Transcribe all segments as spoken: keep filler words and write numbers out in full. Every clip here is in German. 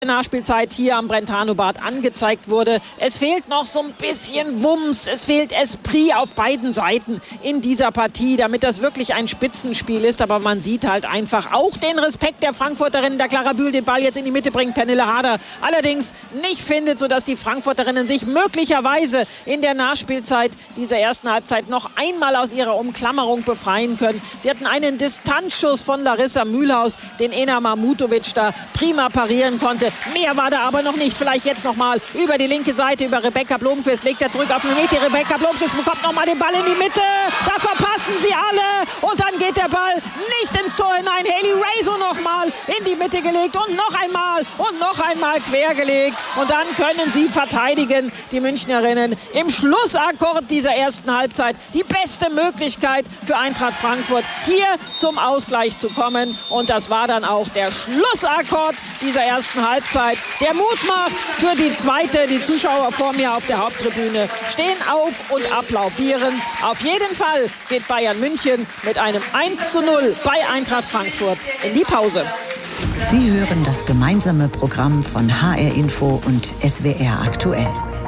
Nachspielzeit hier am Brentano-Bad angezeigt wurde. Es fehlt noch so ein bisschen Wumms, es fehlt Esprit auf beiden Seiten in dieser Partie, damit das wirklich ein Spitzenspiel ist. Aber man sieht halt einfach auch den Respekt der Frankfurterinnen, da Clara Bühl den Ball jetzt in die Mitte bringt, Pernille Harder allerdings nicht findet, sodass die Frankfurterinnen sich möglicherweise in der Nachspielzeit dieser ersten Halbzeit noch einmal aus ihrer Umklammerung befreien können. Sie hatten einen Distanzschuss von Larissa Mühlhaus, den Ena Mahmutovic da prima parieren konnte. Mehr war da aber noch nicht. Vielleicht jetzt noch mal über die linke Seite, über Rebecca Blomqvist. Legt er zurück auf Nemeti. Rebecca Blomqvist bekommt noch mal den Ball in die Mitte. Da verpassen sie alle. Und dann geht der Ball nicht ins Tor hinein. Hayley Raso noch mal in die Mitte gelegt. Und noch einmal und noch einmal quer gelegt. Und dann können sie verteidigen, die Münchnerinnen. Im Schlussakkord dieser ersten Halbzeit die beste Möglichkeit für Eintracht Frankfurt, hier zum Ausgleich zu kommen. Und das war dann auch der Schlussakkord dieser ersten Halbzeit. Der Mut macht für die zweite. Die Zuschauer vor mir auf der Haupttribüne stehen auf und applaudieren. Auf jeden Fall geht Bayern München mit einem eins zu null bei Eintracht Frankfurt in die Pause. Sie hören das gemeinsame Programm von H R Info und S W R aktuell.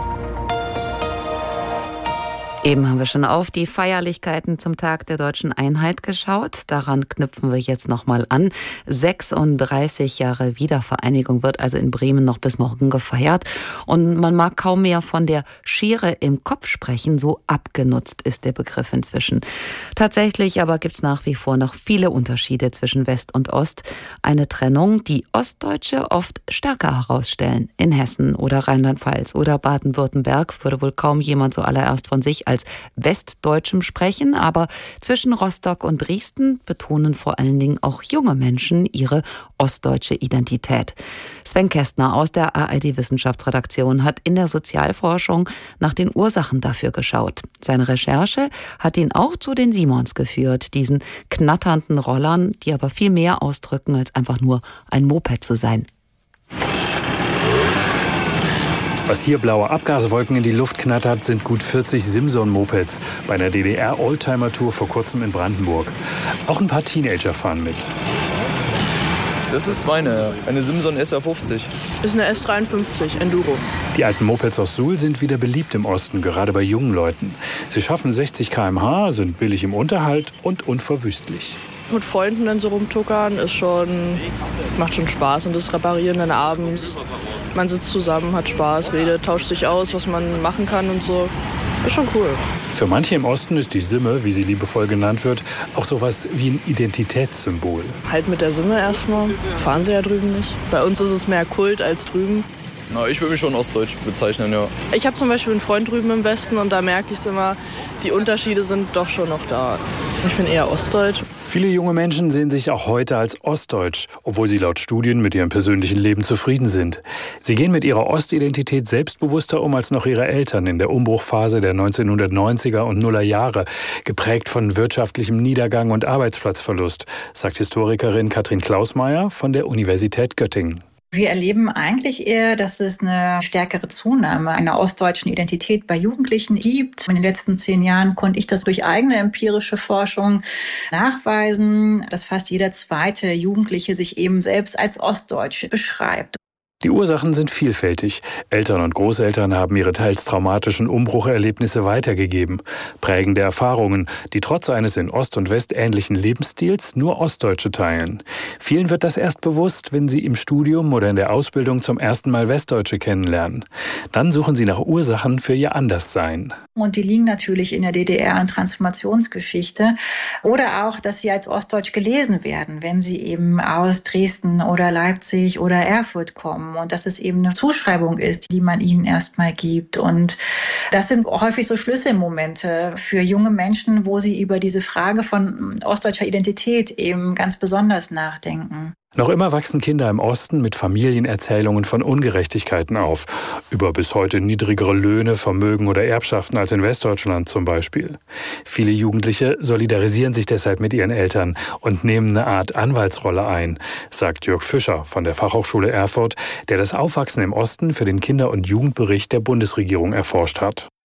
Eben haben wir schon auf die Feierlichkeiten zum Tag der Deutschen Einheit geschaut. Daran knüpfen wir jetzt nochmal an. sechsunddreißig Jahre Wiedervereinigung wird also in Bremen noch bis morgen gefeiert. Und man mag kaum mehr von der Schere im Kopf sprechen, so abgenutzt ist der Begriff inzwischen. Tatsächlich aber gibt es nach wie vor noch viele Unterschiede zwischen West und Ost. Eine Trennung, die Ostdeutsche oft stärker herausstellen. In Hessen oder Rheinland-Pfalz oder Baden-Württemberg würde wohl kaum jemand zuallererst von sich als Westdeutschem sprechen, aber zwischen Rostock und Dresden betonen vor allen Dingen auch junge Menschen ihre ostdeutsche Identität. Sven Kästner aus der A R D-Wissenschaftsredaktion hat in der Sozialforschung nach den Ursachen dafür geschaut. Seine Recherche hat ihn auch zu den Simons geführt, diesen knatternden Rollern, die aber viel mehr ausdrücken, als einfach nur ein Moped zu sein. Was hier blaue Abgaswolken in die Luft knattert, sind gut vierzig Simson-Mopeds bei einer D D R-Oldtimer-Tour vor kurzem in Brandenburg. Auch ein paar Teenager fahren mit. Das ist meine, eine Simson S R fünfzig. Das ist eine S dreiundfünfzig Enduro. Die alten Mopeds aus Suhl sind wieder beliebt im Osten, gerade bei jungen Leuten. Sie schaffen sechzig Kilometer pro Stunde, sind billig im Unterhalt und unverwüstlich. Mit Freunden dann so rumtuckern ist schon, macht schon Spaß. Und das Reparieren dann abends. Man sitzt zusammen, hat Spaß, redet, tauscht sich aus, was man machen kann und so. Ist schon cool. Für manche im Osten ist die Simme, wie sie liebevoll genannt wird, auch sowas wie ein Identitätssymbol. Halt mit der Simme erstmal. Fahren sie ja drüben nicht. Bei uns ist es mehr Kult als drüben. Na, ich würde mich schon ostdeutsch bezeichnen, ja. Ich habe zum Beispiel einen Freund drüben im Westen und da merke ich es immer, die Unterschiede sind doch schon noch da. Ich bin eher ostdeutsch. Viele junge Menschen sehen sich auch heute als ostdeutsch, obwohl sie laut Studien mit ihrem persönlichen Leben zufrieden sind. Sie gehen mit ihrer Ostidentität selbstbewusster um als noch ihre Eltern in der Umbruchphase der neunzehnhundertneunziger und Nuller Jahre, geprägt von wirtschaftlichem Niedergang und Arbeitsplatzverlust, sagt Historikerin Katrin Klausmeier von der Universität Göttingen. Wir erleben eigentlich eher, dass es eine stärkere Zunahme einer ostdeutschen Identität bei Jugendlichen gibt. In den letzten zehn Jahren konnte ich das durch eigene empirische Forschung nachweisen, dass fast jeder zweite Jugendliche sich eben selbst als ostdeutsch beschreibt. Die Ursachen sind vielfältig. Eltern und Großeltern haben ihre teils traumatischen Umbrucherlebnisse weitergegeben. Prägende Erfahrungen, die trotz eines in Ost und West ähnlichen Lebensstils nur Ostdeutsche teilen. Vielen wird das erst bewusst, wenn sie im Studium oder in der Ausbildung zum ersten Mal Westdeutsche kennenlernen. Dann suchen sie nach Ursachen für ihr Anderssein. Und die liegen natürlich in der D D R- und Transformationsgeschichte. Oder auch, dass sie als Ostdeutsch gelesen werden, wenn sie eben aus Dresden oder Leipzig oder Erfurt kommen. Und dass es eben eine Zuschreibung ist, die man ihnen erstmal gibt. Und das sind häufig so Schlüsselmomente für junge Menschen, wo sie über diese Frage von ostdeutscher Identität eben ganz besonders nachdenken. Noch immer wachsen Kinder im Osten mit Familienerzählungen von Ungerechtigkeiten auf. Über bis heute niedrigere Löhne, Vermögen oder Erbschaften als in Westdeutschland zum Beispiel. Viele Jugendliche solidarisieren sich deshalb mit ihren Eltern und nehmen eine Art Anwaltsrolle ein, sagt Jörg Fischer von der Fachhochschule Erfurt, der das Aufwachsen im Osten für den Kinder- und Jugendbericht der Bundesregierung erforscht hat.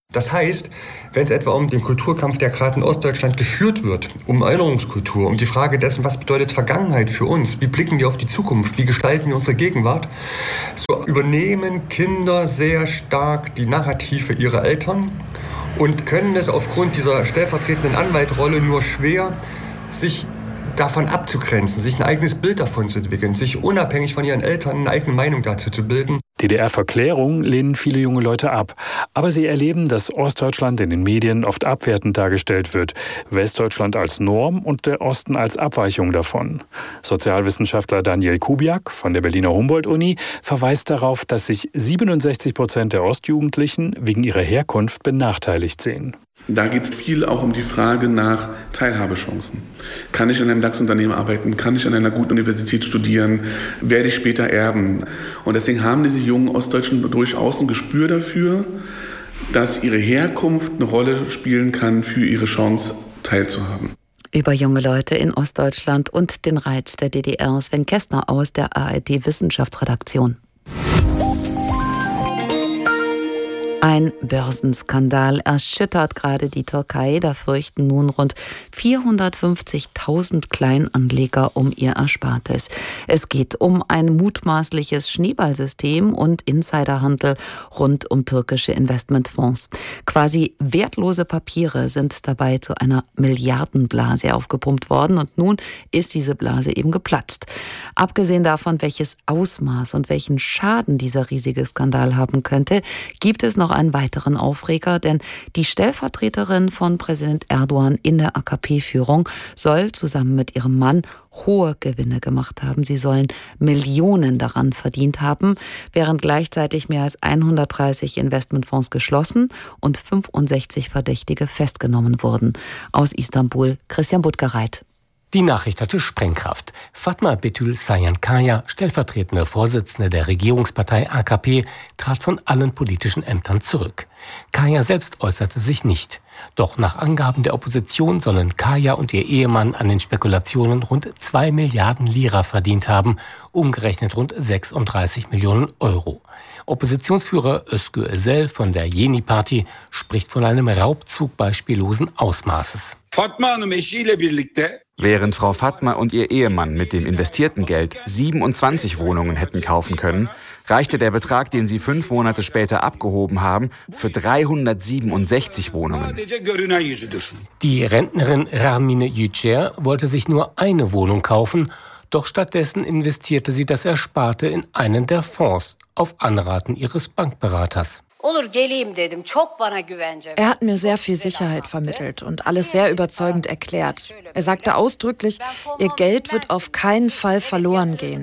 Das heißt, wenn es etwa um den Kulturkampf, der gerade in Ostdeutschland geführt wird, um Erinnerungskultur, um die Frage dessen, was bedeutet Vergangenheit für uns, wie blicken wir auf die Zukunft, wie gestalten wir unsere Gegenwart, so übernehmen Kinder sehr stark die Narrative ihrer Eltern und können es aufgrund dieser stellvertretenden Anwaltrolle nur schwer, sich davon abzugrenzen, sich ein eigenes Bild davon zu entwickeln, sich unabhängig von ihren Eltern eine eigene Meinung dazu zu bilden. D D R-Verklärung lehnen viele junge Leute ab. Aber sie erleben, dass Ostdeutschland in den Medien oft abwertend dargestellt wird, Westdeutschland als Norm und der Osten als Abweichung davon. Sozialwissenschaftler Daniel Kubiak von der Berliner Humboldt-Uni verweist darauf, dass sich siebenundsechzig Prozent der Ostjugendlichen wegen ihrer Herkunft benachteiligt sehen. Da geht es viel auch um die Frage nach Teilhabechancen. Kann ich in einem DAX-Unternehmen arbeiten? Kann ich an einer guten Universität studieren? Werde ich später erben? Und deswegen haben diese jungen Ostdeutschen durchaus ein Gespür dafür, dass ihre Herkunft eine Rolle spielen kann für ihre Chance, teilzuhaben. Über junge Leute in Ostdeutschland und den Reiz der D D R. Sven Kästner aus der A R D-Wissenschaftsredaktion. Ein Börsenskandal erschüttert gerade die Türkei. Da fürchten nun rund vierhundertfünfzigtausend Kleinanleger um ihr Erspartes. Es geht um ein mutmaßliches Schneeballsystem und Insiderhandel rund um türkische Investmentfonds. Quasi wertlose Papiere sind dabei zu einer Milliardenblase aufgepumpt worden und nun ist diese Blase eben geplatzt. Abgesehen davon, welches Ausmaß und welchen Schaden dieser riesige Skandal haben könnte, gibt es noch einen weiteren Aufreger, denn die Stellvertreterin von Präsident Erdogan in der A K P-Führung soll zusammen mit ihrem Mann hohe Gewinne gemacht haben. Sie sollen Millionen daran verdient haben, während gleichzeitig mehr als hundertdreißig Investmentfonds geschlossen und fünfundsechzig Verdächtige festgenommen wurden. Aus Istanbul, Christian Buttgereit. Die Nachricht hatte Sprengkraft. Fatma Betül Sayan Kaya, stellvertretende Vorsitzende der Regierungspartei A K P, trat von allen politischen Ämtern zurück. Kaya selbst äußerte sich nicht. Doch nach Angaben der Opposition sollen Kaya und ihr Ehemann an den Spekulationen rund zwei Milliarden Lira verdient haben, umgerechnet rund sechsunddreißig Millionen Euro. Oppositionsführer Özgür Özel von der Yeni Parti spricht von einem Raubzug beispiellosen Ausmaßes. Während Frau Fatma und ihr Ehemann mit dem investierten Geld siebenundzwanzig Wohnungen hätten kaufen können, reichte der Betrag, den sie fünf Monate später abgehoben haben, für dreihundertsiebenundsechzig Wohnungen. Die Rentnerin Ramine Yücel wollte sich nur eine Wohnung kaufen, doch stattdessen investierte sie das Ersparte in einen der Fonds auf Anraten ihres Bankberaters. Er hat mir sehr viel Sicherheit vermittelt und alles sehr überzeugend erklärt. Er sagte ausdrücklich, ihr Geld wird auf keinen Fall verloren gehen.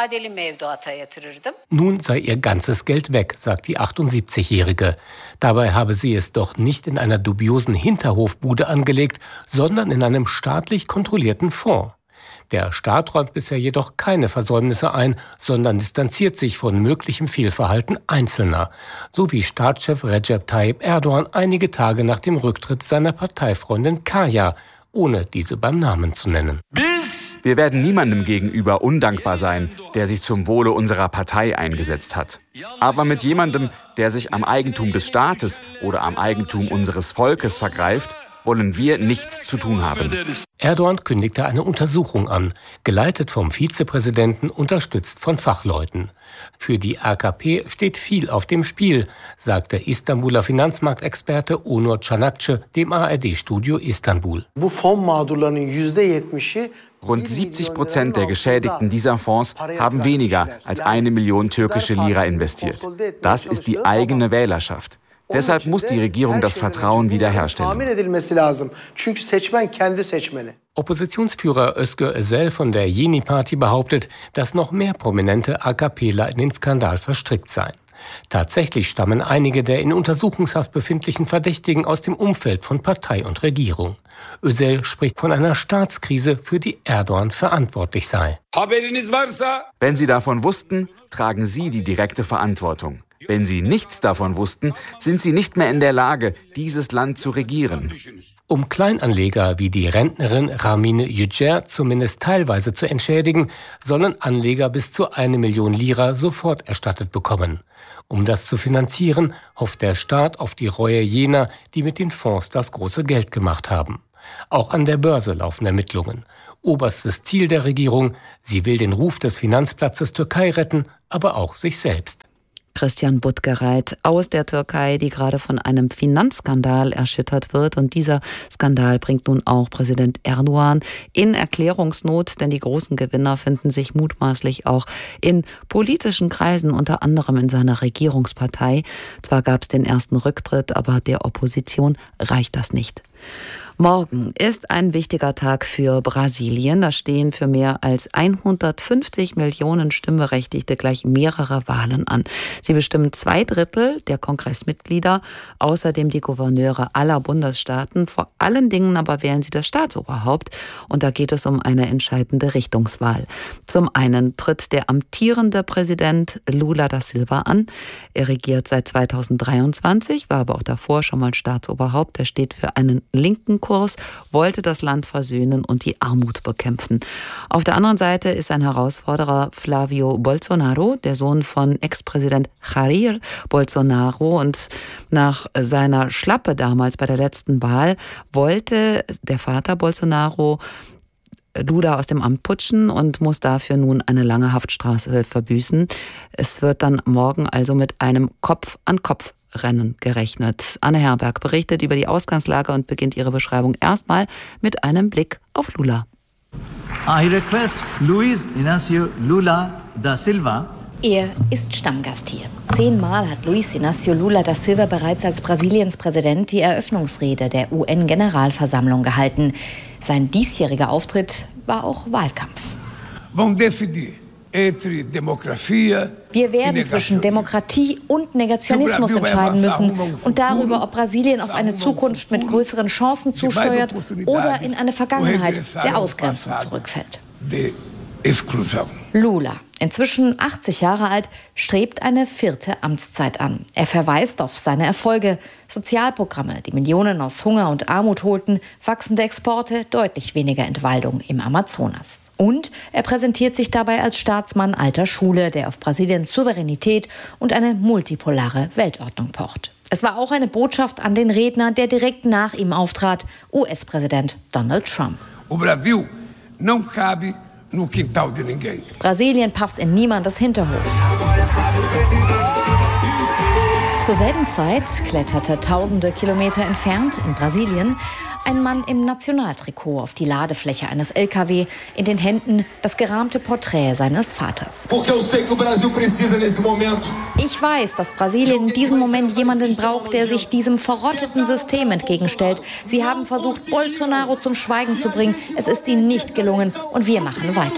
Nun sei ihr ganzes Geld weg, sagt die achtundsiebzigjährige. Dabei habe sie es doch nicht in einer dubiosen Hinterhofbude angelegt, sondern in einem staatlich kontrollierten Fonds. Der Staat räumt bisher jedoch keine Versäumnisse ein, sondern distanziert sich von möglichem Fehlverhalten Einzelner, so wie Staatschef Recep Tayyip Erdogan einige Tage nach dem Rücktritt seiner Parteifreundin Kaya, ohne diese beim Namen zu nennen. Wir werden niemandem gegenüber undankbar sein, der sich zum Wohle unserer Partei eingesetzt hat. Aber mit jemandem, der sich am Eigentum des Staates oder am Eigentum unseres Volkes vergreift, wollen wir nichts zu tun haben. Erdogan kündigte eine Untersuchung an, geleitet vom Vizepräsidenten, unterstützt von Fachleuten. Für die A K P steht viel auf dem Spiel, sagt der Istanbuler Finanzmarktexperte Onur Çanakçı dem A R D-Studio Istanbul. Rund siebzig Prozent der Geschädigten dieser Fonds haben weniger als eine Million türkische Lira investiert. Das ist die eigene Wählerschaft. Deshalb muss die Regierung das Vertrauen wiederherstellen. Oppositionsführer Özgür Özel von der Yeni Parti behauptet, dass noch mehr prominente AKPler in den Skandal verstrickt seien. Tatsächlich stammen einige der in Untersuchungshaft befindlichen Verdächtigen aus dem Umfeld von Partei und Regierung. Özel spricht von einer Staatskrise, für die Erdogan verantwortlich sei. Wenn Sie davon wussten, tragen sie die direkte Verantwortung. Wenn sie nichts davon wussten, sind sie nicht mehr in der Lage, dieses Land zu regieren. Um Kleinanleger wie die Rentnerin Ramine Yücel zumindest teilweise zu entschädigen, sollen Anleger bis zu eine Million Lira sofort erstattet bekommen. Um das zu finanzieren, hofft der Staat auf die Reue jener, die mit den Fonds das große Geld gemacht haben. Auch an der Börse laufen Ermittlungen. Oberstes Ziel der Regierung, sie will den Ruf des Finanzplatzes Türkei retten, aber auch sich selbst. Christian Budgereit aus der Türkei, die gerade von einem Finanzskandal erschüttert wird. Und dieser Skandal bringt nun auch Präsident Erdogan in Erklärungsnot, denn die großen Gewinner finden sich mutmaßlich auch in politischen Kreisen, unter anderem in seiner Regierungspartei. Zwar gab es den ersten Rücktritt, aber der Opposition reicht das nicht. Morgen ist ein wichtiger Tag für Brasilien. Da stehen für mehr als hundertfünfzig Millionen Stimmberechtigte gleich mehrere Wahlen an. Sie bestimmen zwei Drittel der Kongressmitglieder, außerdem die Gouverneure aller Bundesstaaten. Vor allen Dingen aber wählen sie das Staatsoberhaupt. Und da geht es um eine entscheidende Richtungswahl. Zum einen tritt der amtierende Präsident Lula da Silva an. Er regiert seit zweitausenddreiundzwanzig, war aber auch davor schon mal Staatsoberhaupt. Er steht für einen linken Kurs, wollte das Land versöhnen und die Armut bekämpfen. Auf der anderen Seite ist ein Herausforderer Flávio Bolsonaro, der Sohn von Ex-Präsident Jair Bolsonaro. Und nach seiner Schlappe damals bei der letzten Wahl wollte der Vater Bolsonaro Lula aus dem Amt putschen und muss dafür nun eine lange Haftstrafe verbüßen. Es wird dann morgen also mit einem Kopf-an-Kopf Rennen gerechnet. Anne Herberg berichtet über die Ausgangslage und beginnt ihre Beschreibung erstmal mit einem Blick auf Lula. I request Luiz Inácio Lula da Silva. Er ist Stammgast hier. Zehnmal hat Luiz Inácio Lula da Silva bereits als Brasiliens Präsident die Eröffnungsrede der U N-Generalversammlung gehalten. Sein diesjähriger Auftritt war auch Wahlkampf. Wir werden zwischen Demokratie und Negationismus entscheiden müssen und darüber, ob Brasilien auf eine Zukunft mit größeren Chancen zusteuert oder in eine Vergangenheit der Ausgrenzung zurückfällt. Lula, inzwischen achtzig Jahre alt, strebt eine vierte Amtszeit an. Er verweist auf seine Erfolge, Sozialprogramme, die Millionen aus Hunger und Armut holten, wachsende Exporte, deutlich weniger Entwaldung im Amazonas. Und er präsentiert sich dabei als Staatsmann alter Schule, der auf Brasiliens Souveränität und eine multipolare Weltordnung pocht. Es war auch eine Botschaft an den Redner, der direkt nach ihm auftrat, U S-Präsident Donald Trump. O Brasil não cabe no quintal de ninguém. Brasilien passt in niemandes Hinterhof. Zur selben Zeit kletterte tausende Kilometer entfernt in Brasilien ein Mann im Nationaltrikot auf die Ladefläche eines L K W, in den Händen das gerahmte Porträt seines Vaters. Ich weiß, dass Brasilien in diesem Moment jemanden braucht, der sich diesem verrotteten System entgegenstellt. Sie haben versucht, Bolsonaro zum Schweigen zu bringen. Es ist ihnen nicht gelungen und wir machen weiter.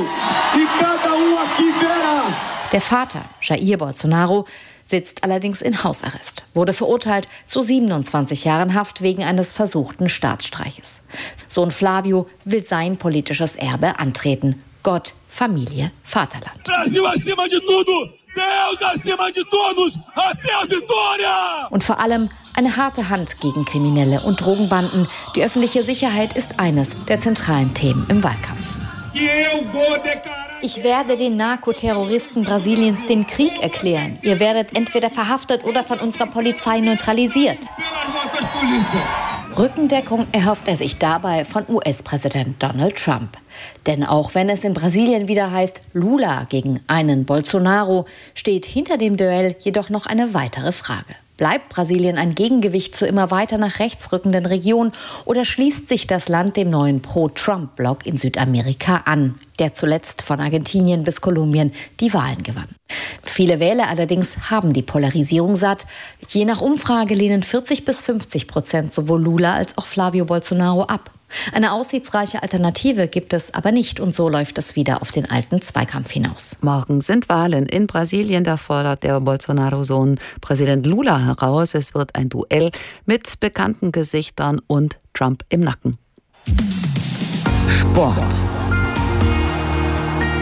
Der Vater, Jair Bolsonaro, sitzt allerdings in Hausarrest, wurde verurteilt zu siebenundzwanzig Jahren Haft wegen eines versuchten Staatsstreiches. Sohn Flávio will sein politisches Erbe antreten. Gott, Familie, Vaterland. Brasil acima de tudo, Deus acima de todos, até a vitória! Und vor allem eine harte Hand gegen Kriminelle und Drogenbanden. Die öffentliche Sicherheit ist eines der zentralen Themen im Wahlkampf. Ich werde den Narkoterroristen Brasiliens den Krieg erklären. Ihr werdet entweder verhaftet oder von unserer Polizei neutralisiert. Rückendeckung erhofft er sich dabei von U S-Präsident Donald Trump. Denn auch wenn es in Brasilien wieder heißt Lula gegen einen Bolsonaro, steht hinter dem Duell jedoch noch eine weitere Frage. Bleibt Brasilien ein Gegengewicht zur immer weiter nach rechts rückenden Region oder schließt sich das Land dem neuen Pro-Trump-Block in Südamerika an, der zuletzt von Argentinien bis Kolumbien die Wahlen gewann? Viele Wähler allerdings haben die Polarisierung satt. Je nach Umfrage lehnen vierzig bis fünfzig Prozent sowohl Lula als auch Flávio Bolsonaro ab. Eine aussichtsreiche Alternative gibt es aber nicht und so läuft es wieder auf den alten Zweikampf hinaus. Morgen sind Wahlen in Brasilien, da fordert der Bolsonaro-Sohn Präsident Lula heraus. Es wird ein Duell mit bekannten Gesichtern und Trump im Nacken. Sport.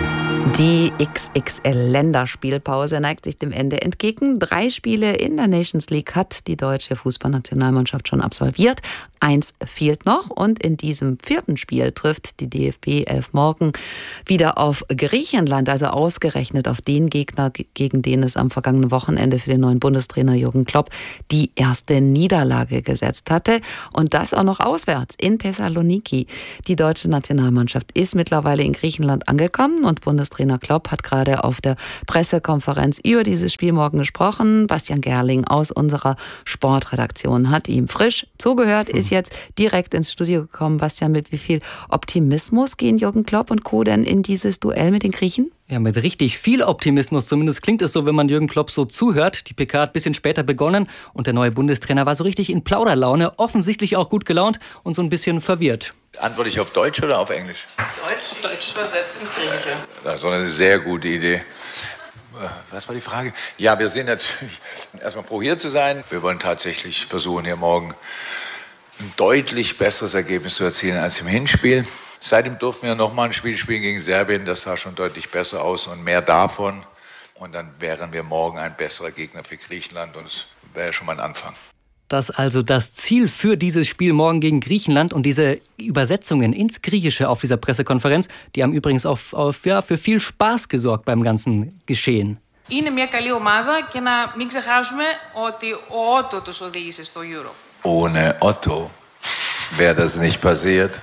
Die X X L-Länderspielpause neigt sich dem Ende entgegen. Drei Spiele in der Nations League hat die deutsche Fußballnationalmannschaft schon absolviert. Eins fehlt noch und in diesem vierten Spiel trifft die D F B elf morgen wieder auf Griechenland, also ausgerechnet auf den Gegner, gegen den es am vergangenen Wochenende für den neuen Bundestrainer Jürgen Klopp die erste Niederlage gesetzt hatte. Und das auch noch auswärts in Thessaloniki. Die deutsche Nationalmannschaft ist mittlerweile in Griechenland angekommen und Bundestrainer Klopp hat gerade auf der Pressekonferenz über dieses Spiel morgen gesprochen. Bastian Gerling aus unserer Sportredaktion hat ihm frisch zugehört, ist jetzt direkt ins Studio gekommen. Bastian, mit wie viel Optimismus gehen Jürgen Klopp und Co. denn in dieses Duell mit den Griechen? Ja, mit richtig viel Optimismus. Zumindest klingt es so, wenn man Jürgen Klopp so zuhört. Die P K hat ein bisschen später begonnen und der neue Bundestrainer war so richtig in Plauderlaune, offensichtlich auch gut gelaunt und so ein bisschen verwirrt. Antworte ich auf Deutsch oder auf Englisch? Deutsch, Deutsch übersetzt ins Griechische. Das war eine sehr gute Idee. Was war die Frage? Ja, wir sind natürlich erstmal froh, hier zu sein. Wir wollen tatsächlich versuchen, hier morgen ein deutlich besseres Ergebnis zu erzielen als im Hinspiel. Seitdem durften wir nochmal ein Spiel spielen gegen Serbien. Das sah schon deutlich besser aus und mehr davon. Und dann wären wir morgen ein besserer Gegner für Griechenland und das wäre schon mal ein Anfang. Das ist also das Ziel für dieses Spiel morgen gegen Griechenland und diese Übersetzungen ins Griechische auf dieser Pressekonferenz, die haben übrigens auf, auf, ja, für viel Spaß gesorgt beim ganzen Geschehen. Είναι μια καλή ομάδα και να μην ξεχάσουμε ότι ο Ότο τους οδήγησε στο Euro. Ohne Otto wäre das nicht passiert.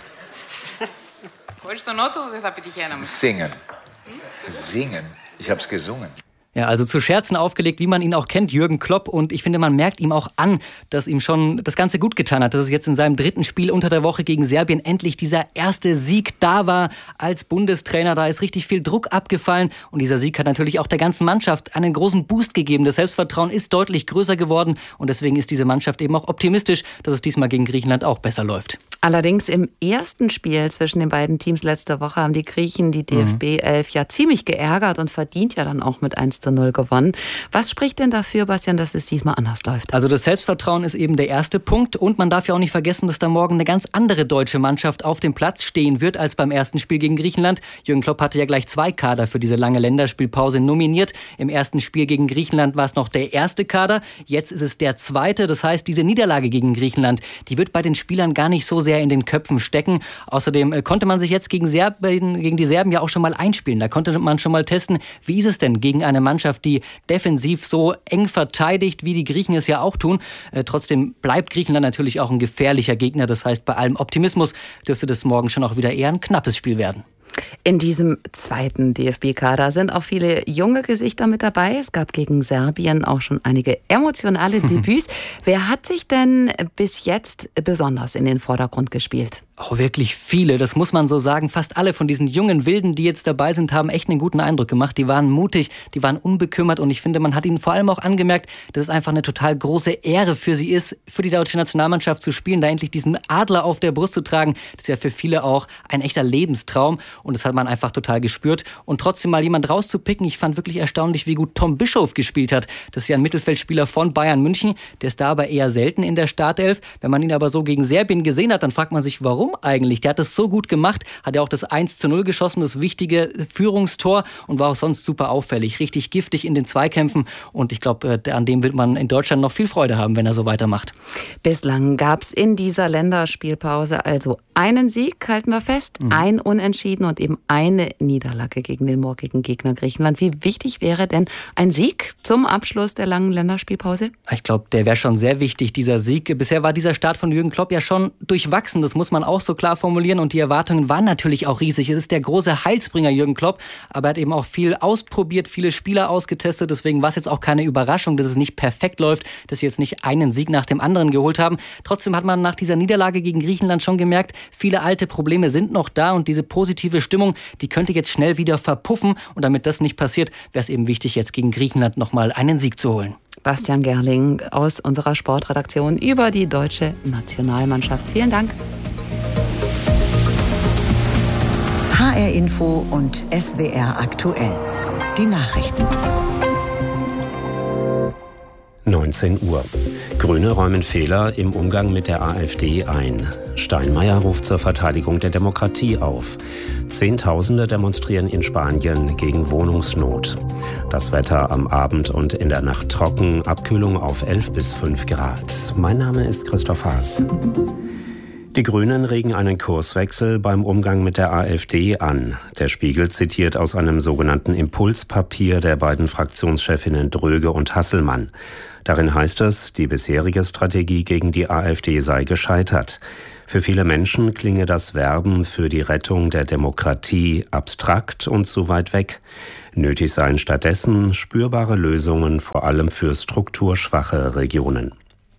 Χωρίς τον Ότο δεν θα πετυχαίναμε. Singen. Singen. Ich hab's gesungen. Ja, also zu Scherzen aufgelegt, wie man ihn auch kennt, Jürgen Klopp. Und ich finde, man merkt ihm auch an, dass ihm schon das Ganze gut getan hat. Dass es jetzt in seinem dritten Spiel unter der Woche gegen Serbien endlich dieser erste Sieg da war als Bundestrainer. Da ist richtig viel Druck abgefallen. Und dieser Sieg hat natürlich auch der ganzen Mannschaft einen großen Boost gegeben. Das Selbstvertrauen ist deutlich größer geworden. Und deswegen ist diese Mannschaft eben auch optimistisch, dass es diesmal gegen Griechenland auch besser läuft. Allerdings im ersten Spiel zwischen den beiden Teams letzte Woche haben die Griechen die D F B elf ja ziemlich geärgert und verdient ja dann auch mit eins zu null gewonnen. Was spricht denn dafür, Bastian, dass es diesmal anders läuft? Also das Selbstvertrauen ist eben der erste Punkt und man darf ja auch nicht vergessen, dass da morgen eine ganz andere deutsche Mannschaft auf dem Platz stehen wird als beim ersten Spiel gegen Griechenland. Jürgen Klopp hatte ja gleich zwei Kader für diese lange Länderspielpause nominiert. Im ersten Spiel gegen Griechenland war es noch der erste Kader, jetzt ist es der zweite. Das heißt, diese Niederlage gegen Griechenland, die wird bei den Spielern gar nicht so sehr in den Köpfen stecken. Außerdem konnte man sich jetzt gegen, Serbien, gegen die Serben ja auch schon mal einspielen. Da konnte man schon mal testen, wie ist es denn gegen eine Mannschaft, die defensiv so eng verteidigt, wie die Griechen es ja auch tun. Äh, trotzdem bleibt Griechenland natürlich auch ein gefährlicher Gegner. Das heißt, bei allem Optimismus dürfte das morgen schon auch wieder eher ein knappes Spiel werden. In diesem zweiten D F B-Kader sind auch viele junge Gesichter mit dabei. Es gab gegen Serbien auch schon einige emotionale Debüts. Wer hat sich denn bis jetzt besonders in den Vordergrund gespielt? Auch wirklich viele, das muss man so sagen. Fast alle von diesen jungen Wilden, die jetzt dabei sind, haben echt einen guten Eindruck gemacht. Die waren mutig, die waren unbekümmert und ich finde, man hat ihnen vor allem auch angemerkt, dass es einfach eine total große Ehre für sie ist, für die deutsche Nationalmannschaft zu spielen, da endlich diesen Adler auf der Brust zu tragen. Das ist ja für viele auch ein echter Lebenstraum und das hat man einfach total gespürt. Und trotzdem mal jemand rauszupicken, ich fand wirklich erstaunlich, wie gut Tom Bischof gespielt hat. Das ist ja ein Mittelfeldspieler von Bayern München, der ist da aber eher selten in der Startelf. Wenn man ihn aber so gegen Serbien gesehen hat, dann fragt man sich, warum eigentlich? Der hat das so gut gemacht, hat ja auch das eins zu null geschossen, das wichtige Führungstor und war auch sonst super auffällig, richtig giftig in den Zweikämpfen und ich glaube, an dem wird man in Deutschland noch viel Freude haben, wenn er so weitermacht. Bislang gab es in dieser Länderspielpause also einen Sieg, halten wir fest, mhm. ein Unentschieden und eben eine Niederlage gegen den morgigen Gegner Griechenland. Wie wichtig wäre denn ein Sieg zum Abschluss der langen Länderspielpause? Ich glaube, der wäre schon sehr wichtig, dieser Sieg. Bisher war dieser Start von Jürgen Klopp ja schon durchwachsen, das muss man auch so klar formulieren und die Erwartungen waren natürlich auch riesig. Es ist der große Heilsbringer Jürgen Klopp, aber er hat eben auch viel ausprobiert, viele Spieler ausgetestet, deswegen war es jetzt auch keine Überraschung, dass es nicht perfekt läuft, dass sie jetzt nicht einen Sieg nach dem anderen geholt haben. Trotzdem hat man nach dieser Niederlage gegen Griechenland schon gemerkt, viele alte Probleme sind noch da und diese positive Stimmung, die könnte jetzt schnell wieder verpuffen und damit das nicht passiert, wäre es eben wichtig, jetzt gegen Griechenland nochmal einen Sieg zu holen. Bastian Gerling aus unserer Sportredaktion über die deutsche Nationalmannschaft. Vielen Dank. H R Info und S W R aktuell. Die Nachrichten. neunzehn Uhr. Grüne räumen Fehler im Umgang mit der AfD ein. Steinmeier ruft zur Verteidigung der Demokratie auf. Zehntausende demonstrieren in Spanien gegen Wohnungsnot. Das Wetter am Abend und in der Nacht trocken, Abkühlung auf elf bis fünf Grad. Mein Name ist Christoph Haas. Die Grünen regen einen Kurswechsel beim Umgang mit der AfD an. Der Spiegel zitiert aus einem sogenannten Impulspapier der beiden Fraktionschefinnen Dröge und Hasselmann. Darin heißt es, die bisherige Strategie gegen die AfD sei gescheitert. Für viele Menschen klinge das Werben für die Rettung der Demokratie abstrakt und zu weit weg. Nötig seien stattdessen spürbare Lösungen, vor allem für strukturschwache Regionen.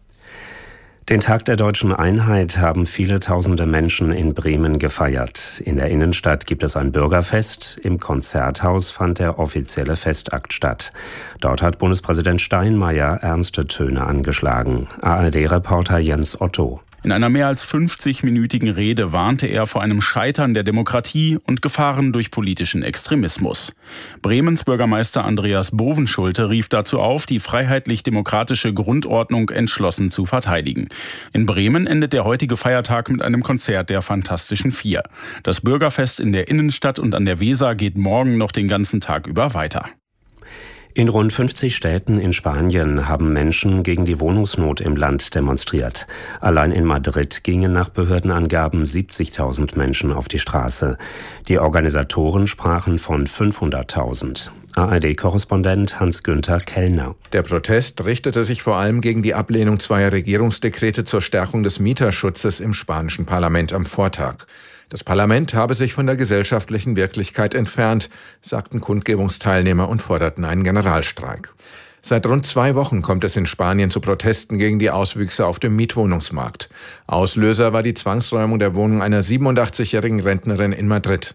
Den Tag der deutschen Einheit haben viele tausende Menschen in Bremen gefeiert. In der Innenstadt gibt es ein Bürgerfest. Im Konzerthaus fand der offizielle Festakt statt. Dort hat Bundespräsident Steinmeier ernste Töne angeschlagen. A R D-Reporter Jens Otto. In einer mehr als fünfzigminütigen Rede warnte er vor einem Scheitern der Demokratie und Gefahren durch politischen Extremismus. Bremens Bürgermeister Andreas Bovenschulte rief dazu auf, die freiheitlich-demokratische Grundordnung entschlossen zu verteidigen. In Bremen endet der heutige Feiertag mit einem Konzert der Fantastischen Vier. Das Bürgerfest in der Innenstadt und an der Weser geht morgen noch den ganzen Tag über weiter. In rund fünfzig Städten in Spanien haben Menschen gegen die Wohnungsnot im Land demonstriert. Allein in Madrid gingen nach Behördenangaben siebzigtausend Menschen auf die Straße. Die Organisatoren sprachen von fünfhunderttausend. A R D-Korrespondent Hans-Günther Kellner. Der Protest richtete sich vor allem gegen die Ablehnung zweier Regierungsdekrete zur Stärkung des Mieterschutzes im spanischen Parlament am Vortag. Das Parlament habe sich von der gesellschaftlichen Wirklichkeit entfernt, sagten Kundgebungsteilnehmer und forderten einen Generalstreik. Seit rund zwei Wochen kommt es in Spanien zu Protesten gegen die Auswüchse auf dem Mietwohnungsmarkt. Auslöser war die Zwangsräumung der Wohnung einer siebenundachtzigjährigen Rentnerin in Madrid.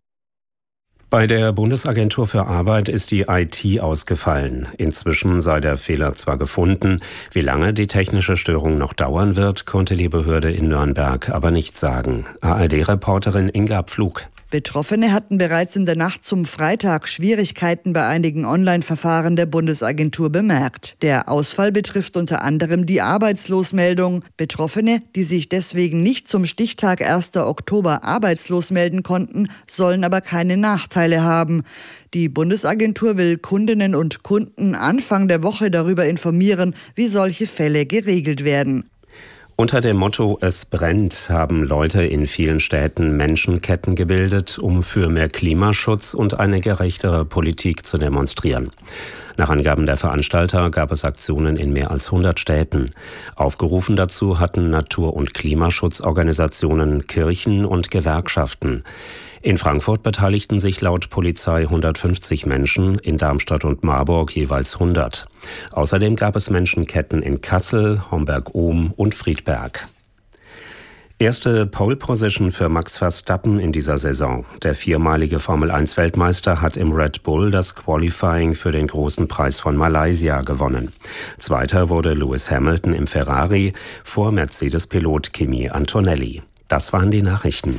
Bei der Bundesagentur für Arbeit ist die I T ausgefallen. Inzwischen sei der Fehler zwar gefunden. Wie lange die technische Störung noch dauern wird, konnte die Behörde in Nürnberg aber nicht sagen. A R D-Reporterin Inga Pflug. Betroffene hatten bereits in der Nacht zum Freitag Schwierigkeiten bei einigen Online-Verfahren der Bundesagentur bemerkt. Der Ausfall betrifft unter anderem die Arbeitslosmeldung. Betroffene, die sich deswegen nicht zum Stichtag erster Oktober arbeitslos melden konnten, sollen aber keine Nachteile haben. Die Bundesagentur will Kundinnen und Kunden Anfang der Woche darüber informieren, wie solche Fälle geregelt werden. Unter dem Motto »Es brennt« haben Leute in vielen Städten Menschenketten gebildet, um für mehr Klimaschutz und eine gerechtere Politik zu demonstrieren. Nach Angaben der Veranstalter gab es Aktionen in mehr als hundert Städten. Aufgerufen dazu hatten Natur- und Klimaschutzorganisationen, Kirchen und Gewerkschaften. In Frankfurt beteiligten sich laut Polizei hundertfünfzig Menschen, in Darmstadt und Marburg jeweils hundert. Außerdem gab es Menschenketten in Kassel, Homberg-Ohm und Friedberg. Erste Pole-Position für Max Verstappen in dieser Saison. Der viermalige Formel eins Weltmeister hat im Red Bull das Qualifying für den großen Preis von Malaysia gewonnen. Zweiter wurde Lewis Hamilton im Ferrari vor Mercedes-Pilot Kimi Antonelli. Das waren die Nachrichten.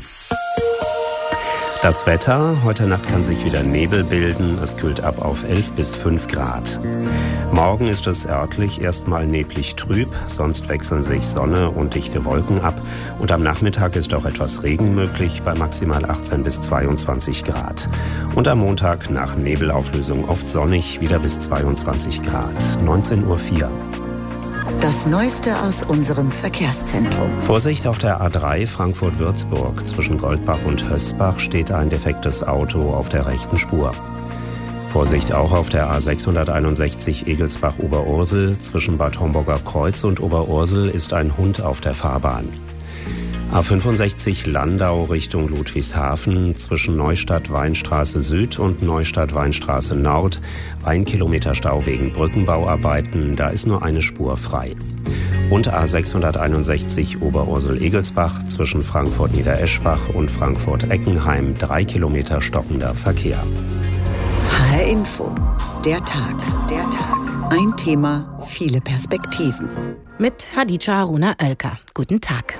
Das Wetter, heute Nacht kann sich wieder Nebel bilden, es kühlt ab auf elf bis fünf Grad. Morgen ist es örtlich erstmal neblig trüb, sonst wechseln sich Sonne und dichte Wolken ab und am Nachmittag ist auch etwas Regen möglich bei maximal achtzehn bis zweiundzwanzig Grad. Und am Montag nach Nebelauflösung oft sonnig, wieder bis zweiundzwanzig Grad, neunzehn Uhr vier. Das Neueste aus unserem Verkehrszentrum. Vorsicht auf der A drei Frankfurt-Würzburg. Zwischen Goldbach und Hösbach steht ein defektes Auto auf der rechten Spur. Vorsicht auch auf der A sechshunderteinundsechzig Egelsbach-Oberursel. Zwischen Bad Homburger Kreuz und Oberursel ist ein Hund auf der Fahrbahn. A fünfundsechzig Landau Richtung Ludwigshafen, zwischen Neustadt-Weinstraße Süd und Neustadt-Weinstraße Nord. Ein Kilometer Stau wegen Brückenbauarbeiten, da ist nur eine Spur frei. Und A sechshunderteinundsechzig Oberursel-Egelsbach zwischen Frankfurt-Niedereschbach und Frankfurt-Eckenheim, drei Kilometer stockender Verkehr. H R Info, der Tag. Der Tag. Ein Thema, viele Perspektiven. Mit Hadija Haruna Oelker. Guten Tag.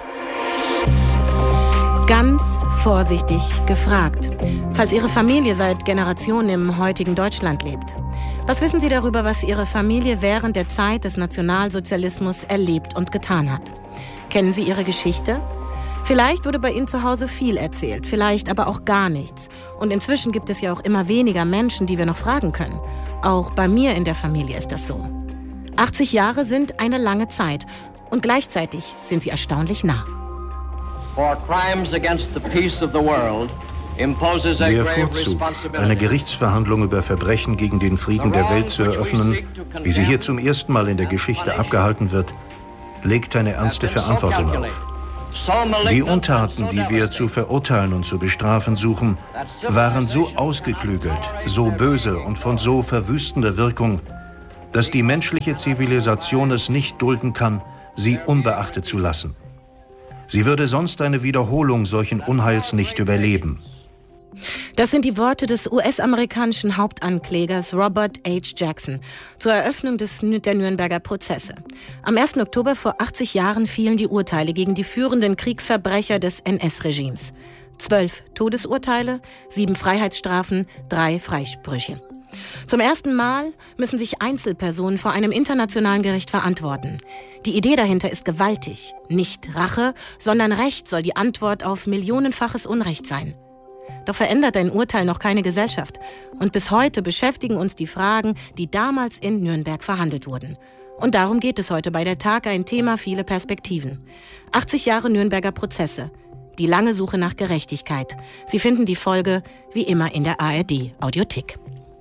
Ganz vorsichtig gefragt, falls Ihre Familie seit Generationen im heutigen Deutschland lebt. Was wissen Sie darüber, was Ihre Familie während der Zeit des Nationalsozialismus erlebt und getan hat? Kennen Sie Ihre Geschichte? Vielleicht wurde bei Ihnen zu Hause viel erzählt, vielleicht aber auch gar nichts. Und inzwischen gibt es ja auch immer weniger Menschen, die wir noch fragen können. Auch bei mir in der Familie ist das so. achtzig Jahre sind eine lange Zeit und gleichzeitig sind sie erstaunlich nah. For crimes against the peace of the world imposes a Der grave Vorzug, eine responsibility. Gerichtsverhandlung über Verbrechen gegen den Frieden der Welt zu eröffnen, wie sie hier zum ersten Mal in der Geschichte abgehalten wird, legt eine ernste Verantwortung auf. Die Untaten, die wir zu verurteilen und zu bestrafen suchen, waren so ausgeklügelt, so böse und von so verwüstender Wirkung, dass die menschliche Zivilisation es nicht dulden kann, sie unbeachtet zu lassen. Sie würde sonst eine Wiederholung solchen Unheils nicht überleben. Das sind die Worte des U S-amerikanischen Hauptanklägers Robert H. Jackson zur Eröffnung des, der Nürnberger Prozesse. Am ersten Oktober vor achtzig Jahren fielen die Urteile gegen die führenden Kriegsverbrecher des N S-Regimes. Zwölf Todesurteile, sieben Freiheitsstrafen, drei Freisprüche. Zum ersten Mal müssen sich Einzelpersonen vor einem internationalen Gericht verantworten. Die Idee dahinter ist gewaltig. Nicht Rache, sondern Recht soll die Antwort auf millionenfaches Unrecht sein. Doch verändert ein Urteil noch keine Gesellschaft. Und bis heute beschäftigen uns die Fragen, die damals in Nürnberg verhandelt wurden. Und darum geht es heute bei der Tag, ein Thema, viele Perspektiven. achtzig Jahre Nürnberger Prozesse. Die lange Suche nach Gerechtigkeit. Sie finden die Folge wie immer in der A R D-Audiothek.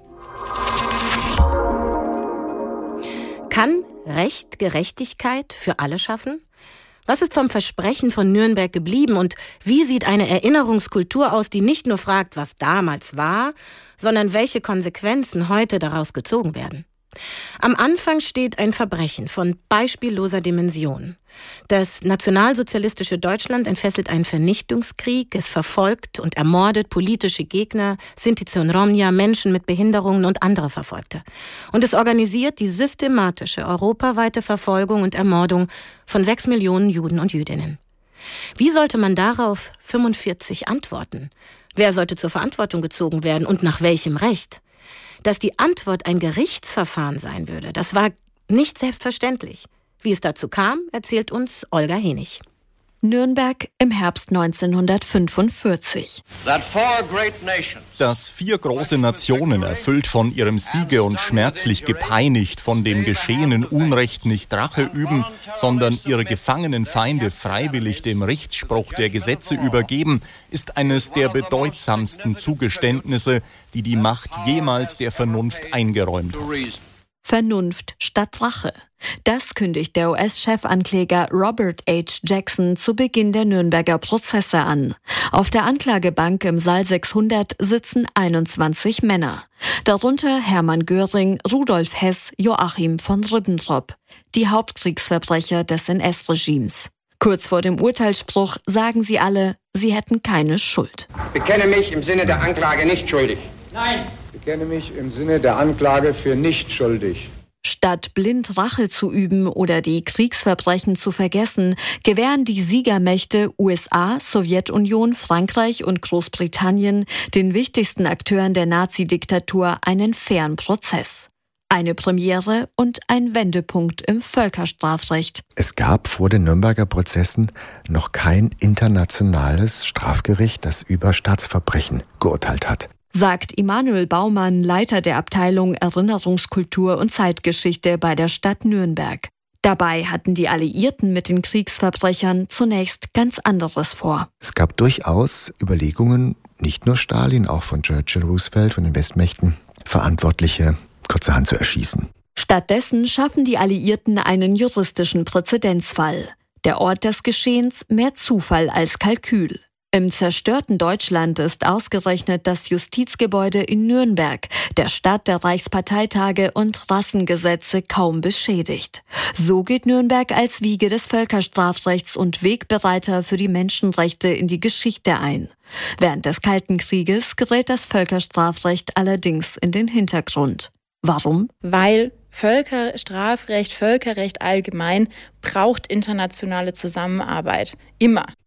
Kann Recht Gerechtigkeit für alle schaffen? Was ist vom Versprechen von Nürnberg geblieben und wie sieht eine Erinnerungskultur aus, die nicht nur fragt, was damals war, sondern welche Konsequenzen heute daraus gezogen werden? Am Anfang steht ein Verbrechen von beispielloser Dimension. Das nationalsozialistische Deutschland entfesselt einen Vernichtungskrieg, es verfolgt und ermordet politische Gegner, Sinti und Romja, Menschen mit Behinderungen und andere Verfolgte. Und es organisiert die systematische europaweite Verfolgung und Ermordung von sechs Millionen Juden und Jüdinnen. Wie sollte man darauf fünfundvierzig antworten? Wer sollte zur Verantwortung gezogen werden und nach welchem Recht? Dass die Antwort ein Gerichtsverfahren sein würde, das war nicht selbstverständlich. Wie es dazu kam, erzählt uns Olga Henig. Nürnberg im Herbst neunzehnhundertfünfundvierzig. Dass vier große Nationen, erfüllt von ihrem Siege und schmerzlich gepeinigt von dem geschehenen Unrecht, nicht Rache üben, sondern ihre gefangenen Feinde freiwillig dem Richtspruch der Gesetze übergeben, ist eines der bedeutsamsten Zugeständnisse, die die Macht jemals der Vernunft eingeräumt hat. Vernunft statt Rache. Das kündigt der U S-Chefankläger Robert H. Jackson zu Beginn der Nürnberger Prozesse an. Auf der Anklagebank im Saal sechshundert sitzen einundzwanzig Männer. Darunter Hermann Göring, Rudolf Hess, Joachim von Ribbentrop, die Hauptkriegsverbrecher des N S-Regimes. Kurz vor dem Urteilsspruch sagen sie alle, sie hätten keine Schuld. Ich bekenne mich im Sinne der Anklage nicht schuldig. Nein. Ich bekenne mich im Sinne der Anklage für nicht schuldig. Statt blind Rache zu üben oder die Kriegsverbrechen zu vergessen, gewähren die Siegermächte U S A, Sowjetunion, Frankreich und Großbritannien den wichtigsten Akteuren der Nazi-Diktatur einen fairen Prozess. Eine Premiere und ein Wendepunkt im Völkerstrafrecht. Es gab vor den Nürnberger Prozessen noch kein internationales Strafgericht, das über Staatsverbrechen geurteilt hat, sagt Immanuel Baumann, Leiter der Abteilung Erinnerungskultur und Zeitgeschichte bei der Stadt Nürnberg. Dabei hatten die Alliierten mit den Kriegsverbrechern zunächst ganz anderes vor. Es gab durchaus Überlegungen, nicht nur Stalin, auch von Churchill, Roosevelt, von den Westmächten, Verantwortliche kurzerhand zu erschießen. Stattdessen schaffen die Alliierten einen juristischen Präzedenzfall. Der Ort des Geschehens mehr Zufall als Kalkül. Im zerstörten Deutschland ist ausgerechnet das Justizgebäude in Nürnberg, der Stadt der Reichsparteitage und Rassengesetze, kaum beschädigt. So geht Nürnberg als Wiege des Völkerstrafrechts und Wegbereiter für die Menschenrechte in die Geschichte ein. Während des Kalten Krieges gerät das Völkerstrafrecht allerdings in den Hintergrund. Warum? Weil Völkerstrafrecht, Völkerrecht allgemein braucht internationale Zusammenarbeit. Immer.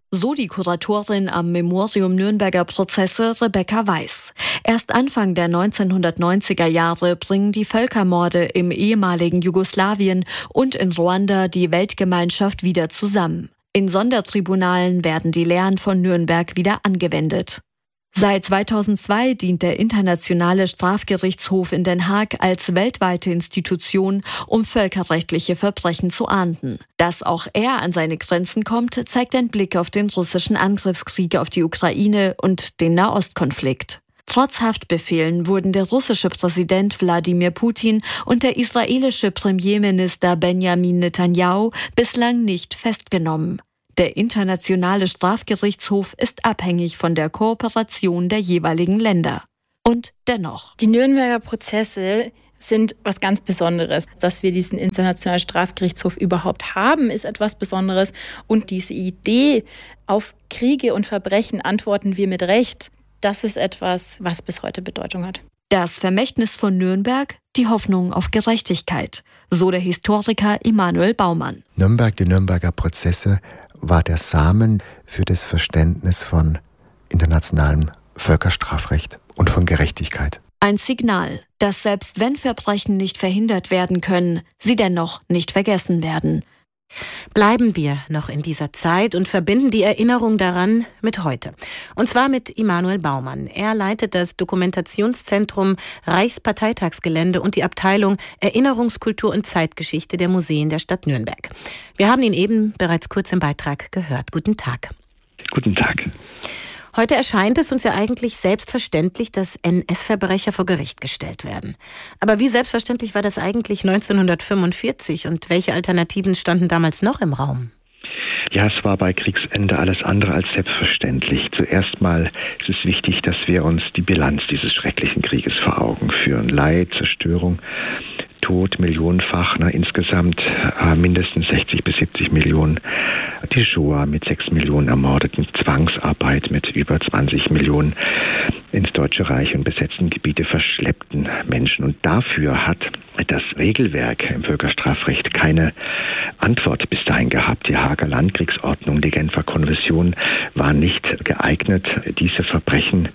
So die Kuratorin am Memorium Nürnberger Prozesse Rebecca Weiß. Erst Anfang der neunzehnhundertneunziger Jahre bringen die Völkermorde im ehemaligen Jugoslawien und in Ruanda die Weltgemeinschaft wieder zusammen. In Sondertribunalen werden die Lehren von Nürnberg wieder angewendet. Seit zweitausendzwei dient der Internationale Strafgerichtshof in Den Haag als weltweite Institution, um völkerrechtliche Verbrechen zu ahnden. Dass auch er an seine Grenzen kommt, zeigt ein Blick auf den russischen Angriffskrieg auf die Ukraine und den Nahostkonflikt. Trotz Haftbefehlen wurden der russische Präsident Wladimir Putin und der israelische Premierminister Benjamin Netanyahu bislang nicht festgenommen. Der Internationale Strafgerichtshof ist abhängig von der Kooperation der jeweiligen Länder. Und dennoch. Die Nürnberger Prozesse sind was ganz Besonderes. Dass wir diesen Internationalen Strafgerichtshof überhaupt haben, ist etwas Besonderes. Und diese Idee, auf Kriege und Verbrechen antworten wir mit Recht, das ist etwas, was bis heute Bedeutung hat. Das Vermächtnis von Nürnberg, die Hoffnung auf Gerechtigkeit, so der Historiker Immanuel Baumann. Nürnberg, die Nürnberger Prozesse, war der Samen für das Verständnis von internationalem Völkerstrafrecht und von Gerechtigkeit. Ein Signal, dass selbst wenn Verbrechen nicht verhindert werden können, sie dennoch nicht vergessen werden. Bleiben wir noch in dieser Zeit und verbinden die Erinnerung daran mit heute. Und zwar mit Immanuel Baumann. Er leitet das Dokumentationszentrum Reichsparteitagsgelände und die Abteilung Erinnerungskultur und Zeitgeschichte der Museen der Stadt Nürnberg. Wir haben ihn eben bereits kurz im Beitrag gehört. Guten Tag. Guten Tag. Heute erscheint es uns ja eigentlich selbstverständlich, dass N S-Verbrecher vor Gericht gestellt werden. Aber wie selbstverständlich war das eigentlich neunzehnhundertfünfundvierzig und welche Alternativen standen damals noch im Raum? Ja, es war bei Kriegsende alles andere als selbstverständlich. Zuerst mal ist es wichtig, dass wir uns die Bilanz dieses schrecklichen Krieges vor Augen führen. Leid, Zerstörung, Tod, millionenfach, na, insgesamt äh, mindestens sechzig bis siebzig Millionen. Die Shoah mit sechs Millionen Ermordeten, Zwangsarbeit mit über zwanzig Millionen ins Deutsche Reich und besetzten Gebiete verschleppten Menschen. Und dafür hat das Regelwerk im Völkerstrafrecht keine Antwort bis dahin gehabt. Die Haager Landkriegsordnung, die Genfer Konvention waren nicht geeignet, diese Verbrechen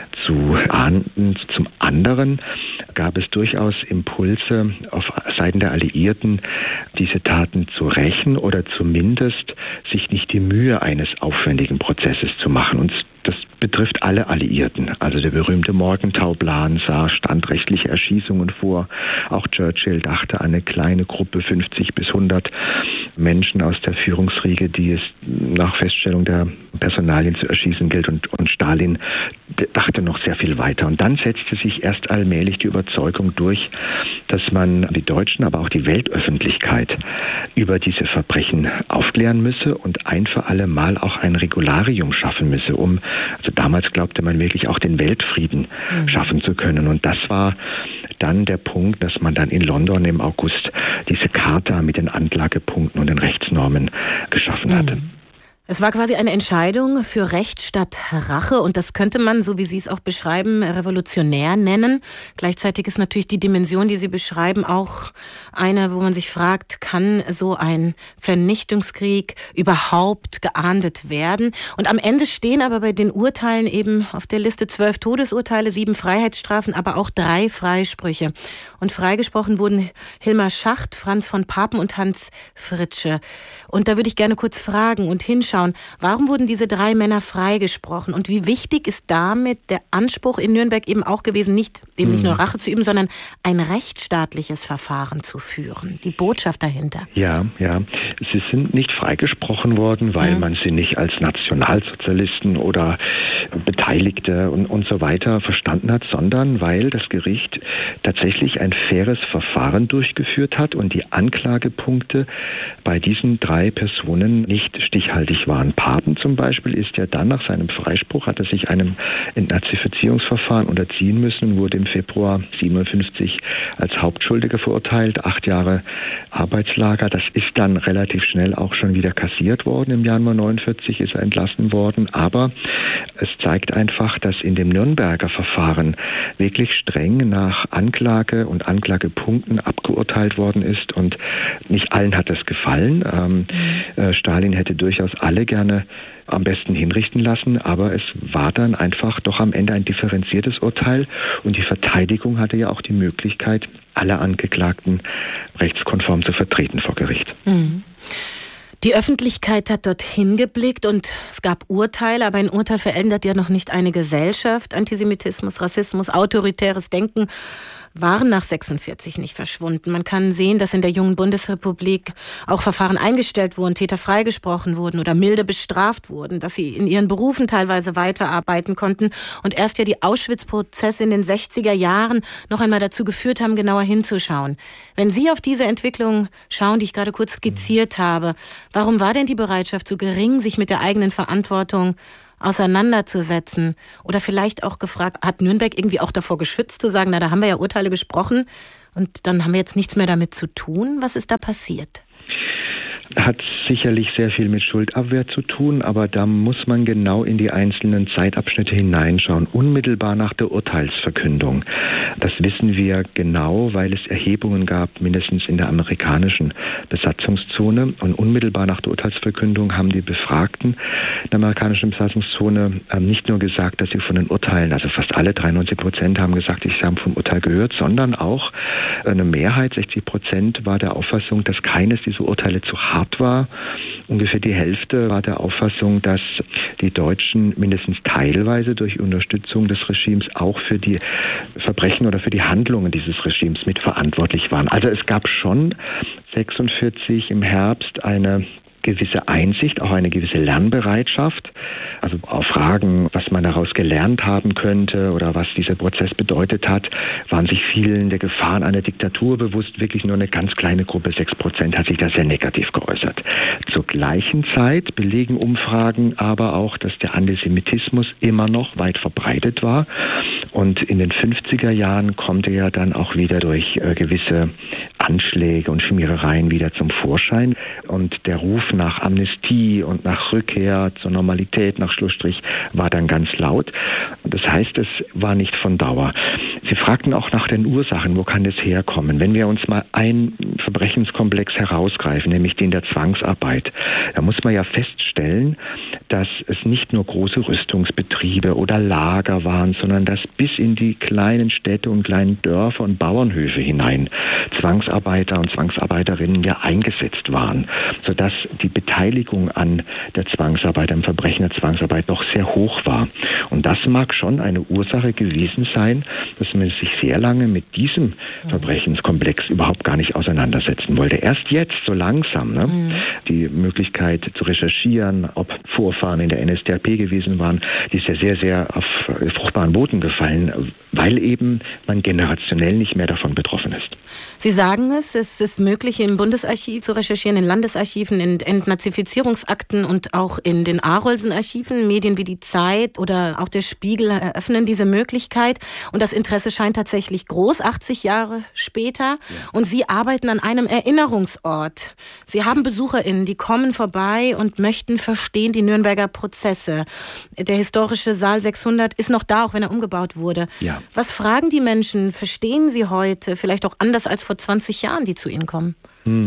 zu ahnden. Zum anderen gab es durchaus Impulse auf Seiten der Alliierten, diese Taten zu rächen oder zumindest sich nicht die Mühe eines aufwendigen Prozesses zu machen. Und das betrifft alle Alliierten. Also der berühmte Morgenthau-Plan sah standrechtliche Erschießungen vor. Auch Churchill dachte an eine kleine Gruppe, fünfzig bis hundert Menschen aus der Führungsriege, die es nach Feststellung der Personalien zu erschießen gilt. Und, und Stalin dachte noch sehr viel weiter. Und dann setzte sich erst allmählich die Überzeugung durch, dass man die Deutschen, aber auch die Weltöffentlichkeit über diese Verbrechen aufklären müsse und ein für alle Mal auch ein Regularium schaffen müsse, um, also damals glaubte man wirklich auch den Weltfrieden mhm. schaffen zu können. Und das war dann der Punkt, dass man dann in London im August diese Charta mit den Anklagepunkten und den Rechtsnormen geschaffen hatte. Mhm. Es war quasi eine Entscheidung für Recht statt Rache und das könnte man, so wie Sie es auch beschreiben, revolutionär nennen. Gleichzeitig ist natürlich die Dimension, die Sie beschreiben, auch eine, wo man sich fragt, kann so ein Vernichtungskrieg überhaupt geahndet werden? Und am Ende stehen aber bei den Urteilen eben auf der Liste zwölf Todesurteile, sieben Freiheitsstrafen, aber auch drei Freisprüche. Und freigesprochen wurden Hilmar Schacht, Franz von Papen und Hans Fritzsche. Und da würde ich gerne kurz fragen und hinschauen, warum wurden diese drei Männer freigesprochen und wie wichtig ist damit der Anspruch in Nürnberg eben auch gewesen, nicht, eben nicht nur Rache zu üben, sondern ein rechtsstaatliches Verfahren zu führen, die Botschaft dahinter? Ja, ja. Sie sind nicht freigesprochen worden, weil ja. man sie nicht als Nationalsozialisten oder Beteiligte und, und so weiter verstanden hat, sondern weil das Gericht tatsächlich ein faires Verfahren durchgeführt hat und die Anklagepunkte bei diesen drei Personen nicht stichhaltig waren. Papen zum Beispiel ist ja dann nach seinem Freispruch, hat er sich einem Entnazifizierungsverfahren unterziehen müssen und wurde im Februar siebenundfünfzig als Hauptschuldiger verurteilt, acht Jahre Arbeitslager. Das ist dann relativ schnell auch schon wieder kassiert worden. Im Januar neunundvierzig ist er entlassen worden, aber es zeigt einfach, dass in dem Nürnberger Verfahren wirklich streng nach Anklage und Anklagepunkten abgeurteilt worden ist und nicht allen hat das gefallen. Ähm, äh, Stalin hätte durchaus alle gerne am besten hinrichten lassen, aber es war dann einfach doch am Ende ein differenziertes Urteil und die Verteidigung hatte ja auch die Möglichkeit, alle Angeklagten rechtskonform zu vertreten vor Gericht. Mhm. Die Öffentlichkeit hat dorthin geblickt und es gab Urteile, aber ein Urteil verändert ja noch nicht eine Gesellschaft. Antisemitismus, Rassismus, autoritäres Denken waren nach sechsundvierzig nicht verschwunden. Man kann sehen, dass in der jungen Bundesrepublik auch Verfahren eingestellt wurden, Täter freigesprochen wurden oder milde bestraft wurden, dass sie in ihren Berufen teilweise weiterarbeiten konnten und erst ja die Auschwitz-Prozesse in den sechziger Jahren noch einmal dazu geführt haben, genauer hinzuschauen. Wenn Sie auf diese Entwicklung schauen, die ich gerade kurz skizziert habe, warum war denn die Bereitschaft so gering, sich mit der eigenen Verantwortung auseinanderzusetzen? Oder vielleicht auch gefragt, hat Nürnberg irgendwie auch davor geschützt, zu sagen, na, da haben wir ja Urteile gesprochen und dann haben wir jetzt nichts mehr damit zu tun? Was ist da passiert? Hat sicherlich sehr viel mit Schuldabwehr zu tun, aber da muss man genau in die einzelnen Zeitabschnitte hineinschauen. Unmittelbar nach der Urteilsverkündung. Das wissen wir genau, weil es Erhebungen gab, mindestens in der amerikanischen Besatzungszone. Und unmittelbar nach der Urteilsverkündung haben die Befragten in der amerikanischen Besatzungszone nicht nur gesagt, dass sie von den Urteilen, also fast alle, dreiundneunzig Prozent haben gesagt, sie haben vom Urteil gehört, sondern auch eine Mehrheit, sechzig Prozent, war der Auffassung, dass keines dieser Urteile zu hart war. Ungefähr die Hälfte war der Auffassung, dass die Deutschen mindestens teilweise durch Unterstützung des Regimes auch für die Verbrechen oder für die Handlungen dieses Regimes mitverantwortlich waren. Also es gab schon sechsundvierzig im Herbst eine gewisse Einsicht, auch eine gewisse Lernbereitschaft. Also auf Fragen, was man daraus gelernt haben könnte oder was dieser Prozess bedeutet hat, waren sich vielen der Gefahren einer Diktatur bewusst. Wirklich nur eine ganz kleine Gruppe, sechs Prozent, hat sich da sehr negativ geäußert. Zur gleichen Zeit belegen Umfragen aber auch, dass der Antisemitismus immer noch weit verbreitet war. Und in den fünfziger Jahren kommt er ja dann auch wieder durch äh, gewisse Anschläge und Schmierereien wieder zum Vorschein. Und der Ruf nach Amnestie und nach Rückkehr zur Normalität, nach Schlussstrich, war dann ganz laut. Das heißt, es war nicht von Dauer. Sie fragten auch nach den Ursachen, wo kann das herkommen? Wenn wir uns mal einen Verbrechenskomplex herausgreifen, nämlich den der Zwangsarbeit, da muss man ja feststellen, dass es nicht nur große Rüstungsbetriebe oder Lager waren, sondern dass bis in die kleinen Städte und kleinen Dörfer und Bauernhöfe hinein Zwangsarbeiter und Zwangsarbeiterinnen ja eingesetzt waren, sodass die Beteiligung an der Zwangsarbeit, am Verbrechen der Zwangsarbeit doch sehr hoch war. Und das mag schon eine Ursache gewesen sein, dass man sich sehr lange mit diesem Verbrechenskomplex überhaupt gar nicht auseinandersetzen wollte. Erst jetzt, so langsam, ne, mhm. die Möglichkeit zu recherchieren, ob Vorfahren in der N S D A P gewesen waren, die ist ja sehr, sehr auf fruchtbaren Boden gefallen, weil eben man generationell nicht mehr davon betroffen ist. Sie sagen es, es ist möglich, im Bundesarchiv zu recherchieren, in Landesarchiven, in Entnazifizierungsakten und auch in den Arolsen-Archiven. Medien wie die Zeit oder auch der Spiegel eröffnen diese Möglichkeit. Und das Interesse scheint tatsächlich groß, achtzig Jahre später. Ja. Und Sie arbeiten an einem Erinnerungsort. Sie haben BesucherInnen, die kommen vorbei und möchten verstehen die Nürnberger Prozesse. Der historische Saal sechshundert ist noch da, auch wenn er umgebaut wurde. Ja. Was fragen die Menschen? Verstehen sie heute vielleicht auch anders als vor zwanzig Jahren, die zu Ihnen kommen?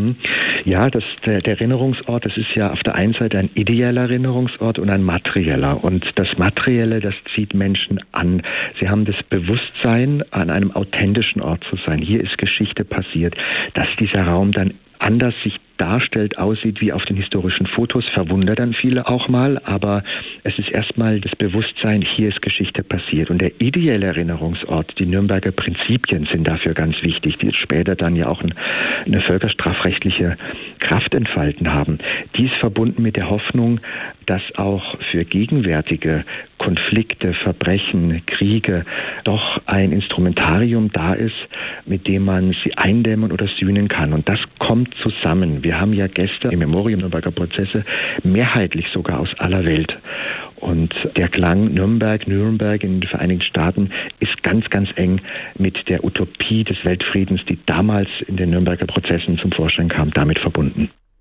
Ja, das, der, der Erinnerungsort, das ist ja auf der einen Seite ein ideeller Erinnerungsort und ein materieller. Und das Materielle, das zieht Menschen an. Sie haben das Bewusstsein, an einem authentischen Ort zu sein. Hier ist Geschichte passiert, dass dieser Raum dann anders sich darstellt, aussieht wie auf den historischen Fotos, verwundert dann viele auch mal, aber es ist erstmal das Bewusstsein, hier ist Geschichte passiert. Und der ideelle Erinnerungsort, die Nürnberger Prinzipien sind dafür ganz wichtig, die später dann ja auch eine völkerstrafrechtliche Kraft entfalten haben. Dies verbunden mit der Hoffnung, dass auch für gegenwärtige Konflikte, Verbrechen, Kriege doch ein Instrumentarium da ist, mit dem man sie eindämmen oder sühnen kann. Und das kommt zusammen. Wir haben ja Gäste im Memorium Nürnberger Prozesse, mehrheitlich sogar aus aller Welt. Und der Klang Nürnberg, Nürnberg in den Vereinigten Staaten ist ganz, ganz eng mit der Utopie des Weltfriedens, die damals in den Nürnberger Prozessen zum Vorschein kam, damit verbunden.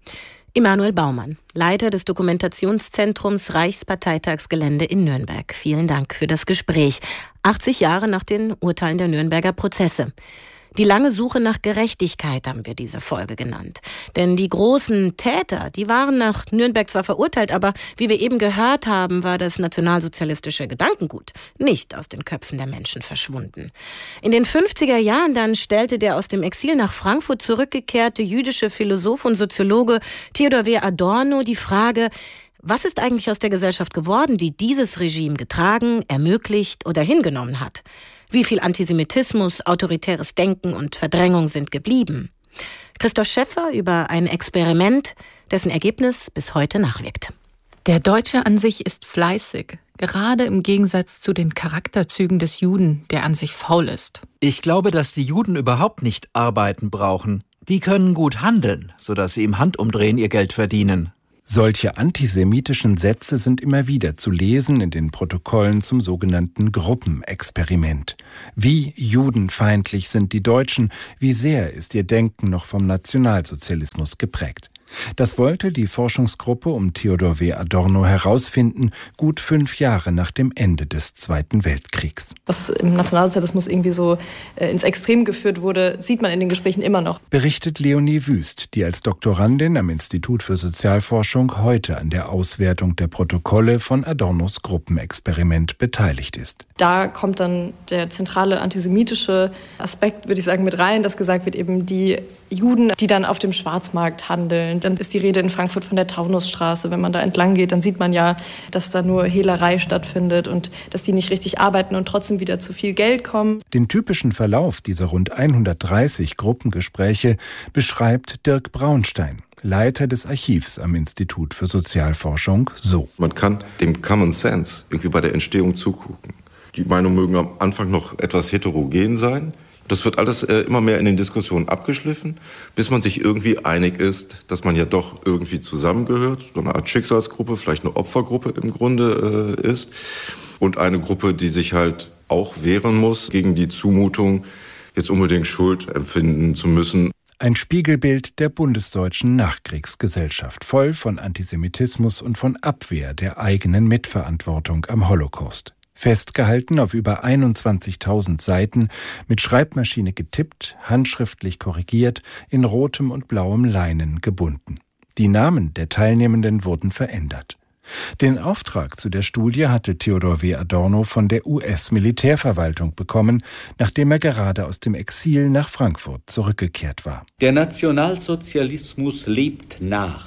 Emanuel Baumann, Leiter des Dokumentationszentrums Reichsparteitagsgelände in Nürnberg. Vielen Dank für das Gespräch. achtzig Jahre nach den Urteilen der Nürnberger Prozesse. Die lange Suche nach Gerechtigkeit haben wir diese Folge genannt. Denn die großen Täter, die waren nach Nürnberg zwar verurteilt, aber wie wir eben gehört haben, war das nationalsozialistische Gedankengut nicht aus den Köpfen der Menschen verschwunden. In den fünfziger Jahren dann stellte der aus dem Exil nach Frankfurt zurückgekehrte jüdische Philosoph und Soziologe Theodor W. Adorno die Frage: Was ist eigentlich aus der Gesellschaft geworden, die dieses Regime getragen, ermöglicht oder hingenommen hat? Wie viel Antisemitismus, autoritäres Denken und Verdrängung sind geblieben? Christoph Schäffer über ein Experiment, dessen Ergebnis bis heute nachwirkt. Der Deutsche an sich ist fleißig, gerade im Gegensatz zu den Charakterzügen des Juden, der an sich faul ist. Ich glaube, dass die Juden überhaupt nicht arbeiten brauchen. Die können gut handeln, sodass sie im Handumdrehen ihr Geld verdienen. Solche antisemitischen Sätze sind immer wieder zu lesen in den Protokollen zum sogenannten Gruppenexperiment. Wie judenfeindlich sind die Deutschen, wie sehr ist ihr Denken noch vom Nationalsozialismus geprägt. Das wollte die Forschungsgruppe um Theodor W. Adorno herausfinden, gut fünf Jahre nach dem Ende des Zweiten Weltkriegs. Was im Nationalsozialismus irgendwie so äh, ins Extrem geführt wurde, sieht man in den Gesprächen immer noch. Berichtet Leonie Wüst, die als Doktorandin am Institut für Sozialforschung heute an der Auswertung der Protokolle von Adornos Gruppenexperiment beteiligt ist. Da kommt dann der zentrale antisemitische Aspekt, würde ich sagen, mit rein, dass gesagt wird, eben die Juden, die dann auf dem Schwarzmarkt handeln. Dann ist die Rede in Frankfurt von der Taunusstraße. Wenn man da entlang geht, dann sieht man ja, dass da nur Hehlerei stattfindet und dass die nicht richtig arbeiten und trotzdem wieder zu viel Geld kommen. Den typischen Verlauf dieser rund hundertdreißig Gruppengespräche beschreibt Dirk Braunstein, Leiter des Archivs am Institut für Sozialforschung, so. Man kann dem Common Sense irgendwie bei der Entstehung zugucken. Die Meinungen mögen am Anfang noch etwas heterogen sein. Das wird alles äh, immer mehr in den Diskussionen abgeschliffen, bis man sich irgendwie einig ist, dass man ja doch irgendwie zusammengehört, so eine Art Schicksalsgruppe, vielleicht eine Opfergruppe im Grunde äh, ist und eine Gruppe, die sich halt auch wehren muss gegen die Zumutung, jetzt unbedingt Schuld empfinden zu müssen. Ein Spiegelbild der bundesdeutschen Nachkriegsgesellschaft, voll von Antisemitismus und von Abwehr der eigenen Mitverantwortung am Holocaust. Festgehalten auf über einundzwanzigtausend Seiten, mit Schreibmaschine getippt, handschriftlich korrigiert, in rotem und blauem Leinen gebunden. Die Namen der Teilnehmenden wurden verändert. Den Auftrag zu der Studie hatte Theodor W. Adorno von der U S-Militärverwaltung bekommen, nachdem er gerade aus dem Exil nach Frankfurt zurückgekehrt war. Der Nationalsozialismus lebt nach.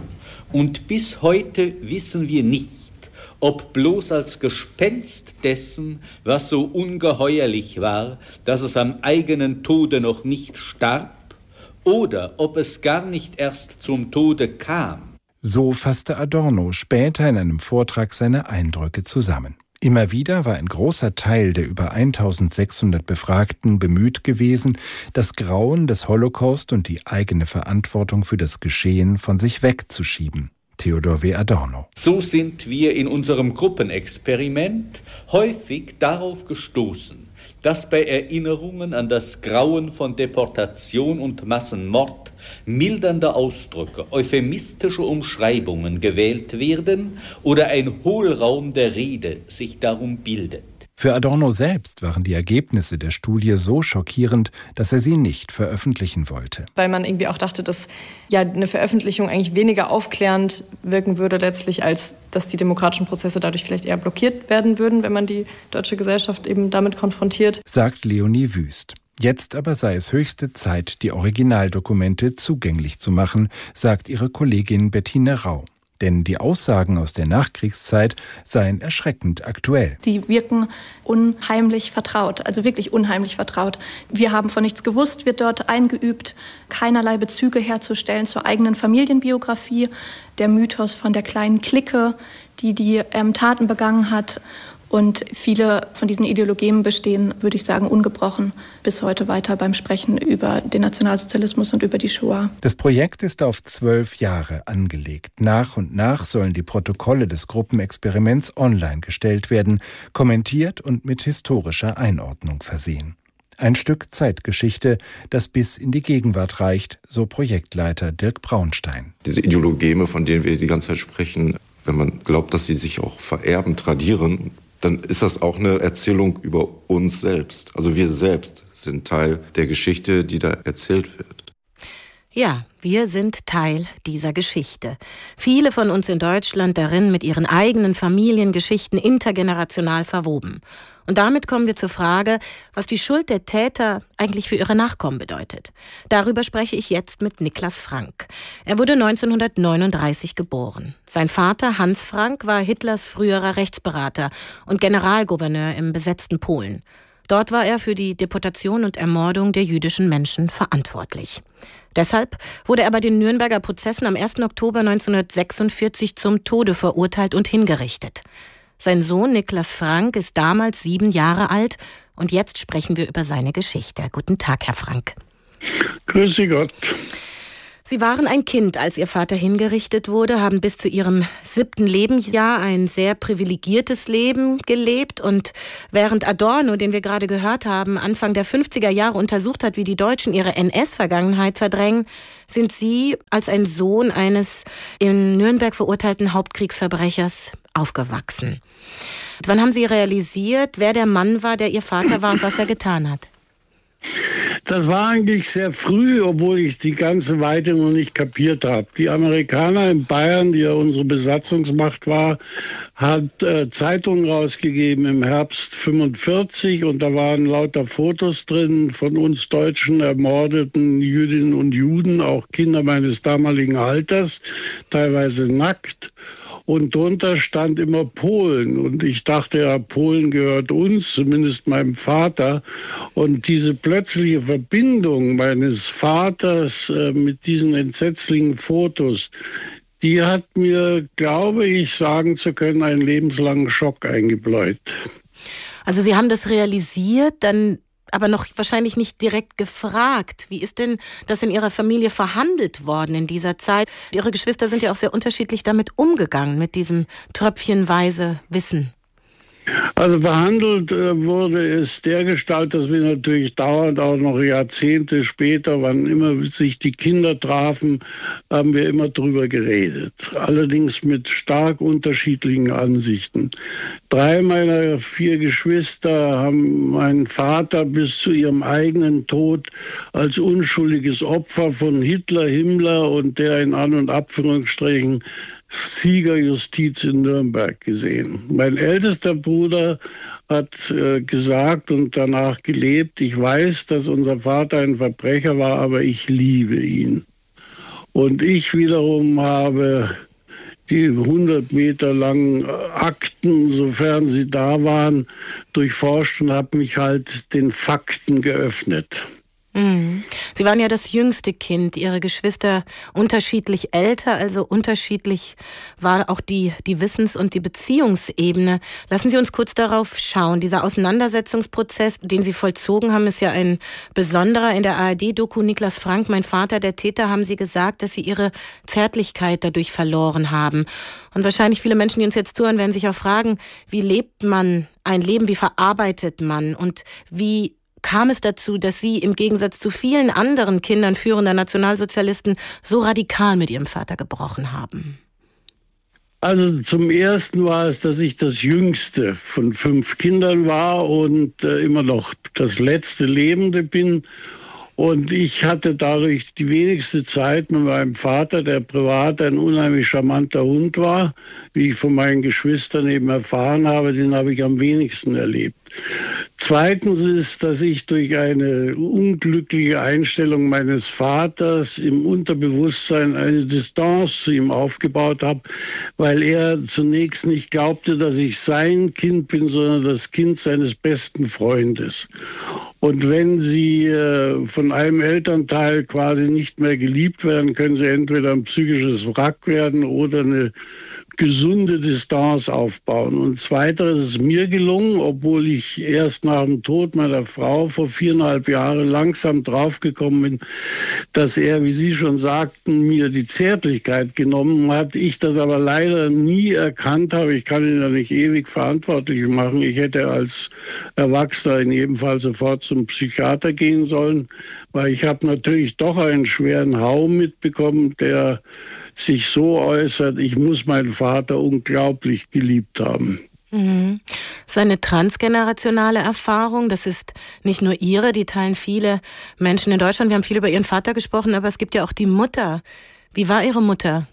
Und bis heute wissen wir nicht, ob bloß als Gespenst dessen, was so ungeheuerlich war, dass es am eigenen Tode noch nicht starb, oder ob es gar nicht erst zum Tode kam. So fasste Adorno später in einem Vortrag seine Eindrücke zusammen. Immer wieder war ein großer Teil der über eintausendsechshundert Befragten bemüht gewesen, das Grauen des Holocaust und die eigene Verantwortung für das Geschehen von sich wegzuschieben. Theodor W. Adorno. So sind wir in unserem Gruppenexperiment häufig darauf gestoßen, dass bei Erinnerungen an das Grauen von Deportation und Massenmord mildernde Ausdrücke, euphemistische Umschreibungen gewählt werden oder ein Hohlraum der Rede sich darum bildet. Für Adorno selbst waren die Ergebnisse der Studie so schockierend, dass er sie nicht veröffentlichen wollte. Weil man irgendwie auch dachte, dass ja eine Veröffentlichung eigentlich weniger aufklärend wirken würde letztlich, als dass die demokratischen Prozesse dadurch vielleicht eher blockiert werden würden, wenn man die deutsche Gesellschaft eben damit konfrontiert. Sagt Leonie Wüst. Jetzt aber sei es höchste Zeit, die Originaldokumente zugänglich zu machen, sagt ihre Kollegin Bettine Rau. Denn die Aussagen aus der Nachkriegszeit seien erschreckend aktuell. Sie wirken unheimlich vertraut, also wirklich unheimlich vertraut. Wir haben von nichts gewusst, wird dort eingeübt, keinerlei Bezüge herzustellen zur eigenen Familienbiografie. Der Mythos von der kleinen Clique, die die ähm, Taten begangen hat. Und viele von diesen Ideologien bestehen, würde ich sagen, ungebrochen bis heute weiter beim Sprechen über den Nationalsozialismus und über die Shoah. Das Projekt ist auf zwölf Jahre angelegt. Nach und nach sollen die Protokolle des Gruppenexperiments online gestellt werden, kommentiert und mit historischer Einordnung versehen. Ein Stück Zeitgeschichte, das bis in die Gegenwart reicht, so Projektleiter Dirk Braunstein. Diese Ideologeme, von denen wir die ganze Zeit sprechen, wenn man glaubt, dass sie sich auch vererben, tradieren, dann ist das auch eine Erzählung über uns selbst. Also wir selbst sind Teil der Geschichte, die da erzählt wird. Ja, wir sind Teil dieser Geschichte. Viele von uns in Deutschland darin mit ihren eigenen Familiengeschichten intergenerational verwoben. Und damit kommen wir zur Frage, was die Schuld der Täter eigentlich für ihre Nachkommen bedeutet. Darüber spreche ich jetzt mit Niklas Frank. Er wurde neunzehnhundertneununddreißig geboren. Sein Vater Hans Frank war Hitlers früherer Rechtsberater und Generalgouverneur im besetzten Polen. Dort war er für die Deportation und Ermordung der jüdischen Menschen verantwortlich. Deshalb wurde er bei den Nürnberger Prozessen am ersten Oktober neunzehnhundertsechsundvierzig zum Tode verurteilt und hingerichtet. Sein Sohn Niklas Frank ist damals sieben Jahre alt und jetzt sprechen wir über seine Geschichte. Guten Tag, Herr Frank. Grüße Gott. Sie waren ein Kind, als Ihr Vater hingerichtet wurde, haben bis zu Ihrem siebten Lebensjahr ein sehr privilegiertes Leben gelebt. Und während Adorno, den wir gerade gehört haben, Anfang der fünfziger Jahre untersucht hat, wie die Deutschen ihre N S-Vergangenheit verdrängen, sind Sie als ein Sohn eines in Nürnberg verurteilten Hauptkriegsverbrechers aufgewachsen. Wann haben Sie realisiert, wer der Mann war, der Ihr Vater war und was er getan hat? Das war eigentlich sehr früh, obwohl ich die ganze Weite noch nicht kapiert habe. Die Amerikaner in Bayern, die ja unsere Besatzungsmacht war, hat äh, Zeitungen rausgegeben im Herbst fünfundvierzig und da waren lauter Fotos drin von uns deutschen ermordeten Jüdinnen und Juden, auch Kinder meines damaligen Alters, teilweise nackt. Und drunter stand immer Polen. Und ich dachte, ja, Polen gehört uns, zumindest meinem Vater. Und diese plötzliche Verbindung meines Vaters äh, mit diesen entsetzlichen Fotos, die hat mir, glaube ich, sagen zu können, einen lebenslangen Schock eingebläut. Also Sie haben das realisiert, dann aber noch wahrscheinlich nicht direkt gefragt. Wie ist denn das in Ihrer Familie verhandelt worden in dieser Zeit? Ihre Geschwister sind ja auch sehr unterschiedlich damit umgegangen, mit diesem tröpfchenweise Wissen. Also verhandelt äh, wurde es dergestalt, dass wir natürlich dauernd auch noch Jahrzehnte später, wann immer sich die Kinder trafen, haben wir immer drüber geredet. Allerdings mit stark unterschiedlichen Ansichten. Drei meiner vier Geschwister haben meinen Vater bis zu ihrem eigenen Tod als unschuldiges Opfer von Hitler, Himmler und der in An- und Abführungsstrichen Siegerjustiz in Nürnberg gesehen. Mein ältester Bruder hat äh, gesagt und danach gelebt, ich weiß, dass unser Vater ein Verbrecher war, aber ich liebe ihn. Und ich wiederum habe die hundert Meter langen Akten, sofern sie da waren, durchforscht und habe mich halt den Fakten geöffnet. Sie waren ja das jüngste Kind, Ihre Geschwister unterschiedlich älter, also unterschiedlich war auch die, die Wissens- und die Beziehungsebene. Lassen Sie uns kurz darauf schauen. Dieser Auseinandersetzungsprozess, den Sie vollzogen haben, ist ja ein besonderer. In der A R D-Doku Niklas Frank, mein Vater, der Täter, haben Sie gesagt, dass Sie Ihre Zärtlichkeit dadurch verloren haben. Und wahrscheinlich viele Menschen, die uns jetzt zuhören, werden sich auch fragen, wie lebt man ein Leben, wie verarbeitet man und wie kam es dazu, dass Sie im Gegensatz zu vielen anderen Kindern führender Nationalsozialisten so radikal mit Ihrem Vater gebrochen haben? Also zum Ersten war es, dass ich das jüngste von fünf Kindern war und äh, immer noch das letzte Lebende bin. Und ich hatte dadurch die wenigste Zeit mit meinem Vater, der privat ein unheimlich charmanter Hund war. Wie ich von meinen Geschwistern eben erfahren habe, den habe ich am wenigsten erlebt. Zweitens ist, dass ich durch eine unglückliche Einstellung meines Vaters im Unterbewusstsein eine Distanz zu ihm aufgebaut habe, weil er zunächst nicht glaubte, dass ich sein Kind bin, sondern das Kind seines besten Freundes. Und wenn Sie äh, von einem Elternteil quasi nicht mehr geliebt werden, können Sie entweder ein psychisches Wrack werden oder eine gesunde Distanz aufbauen. Und zweiteres ist mir gelungen, obwohl ich erst nach dem Tod meiner Frau vor viereinhalb Jahren langsam draufgekommen bin, dass er, wie Sie schon sagten, mir die Zärtlichkeit genommen hat. Ich das aber leider nie erkannt habe. Ich kann ihn ja nicht ewig verantwortlich machen. Ich hätte als Erwachsener in jedem Fall sofort zum Psychiater gehen sollen, weil ich habe natürlich doch einen schweren Hau mitbekommen, der sich so äußert, ich muss meinen Vater unglaublich geliebt haben. Mhm. Das ist eine transgenerationale Erfahrung. Das ist nicht nur Ihre, die teilen viele Menschen in Deutschland. Wir haben viel über Ihren Vater gesprochen, aber es gibt ja auch die Mutter. Wie war Ihre Mutter?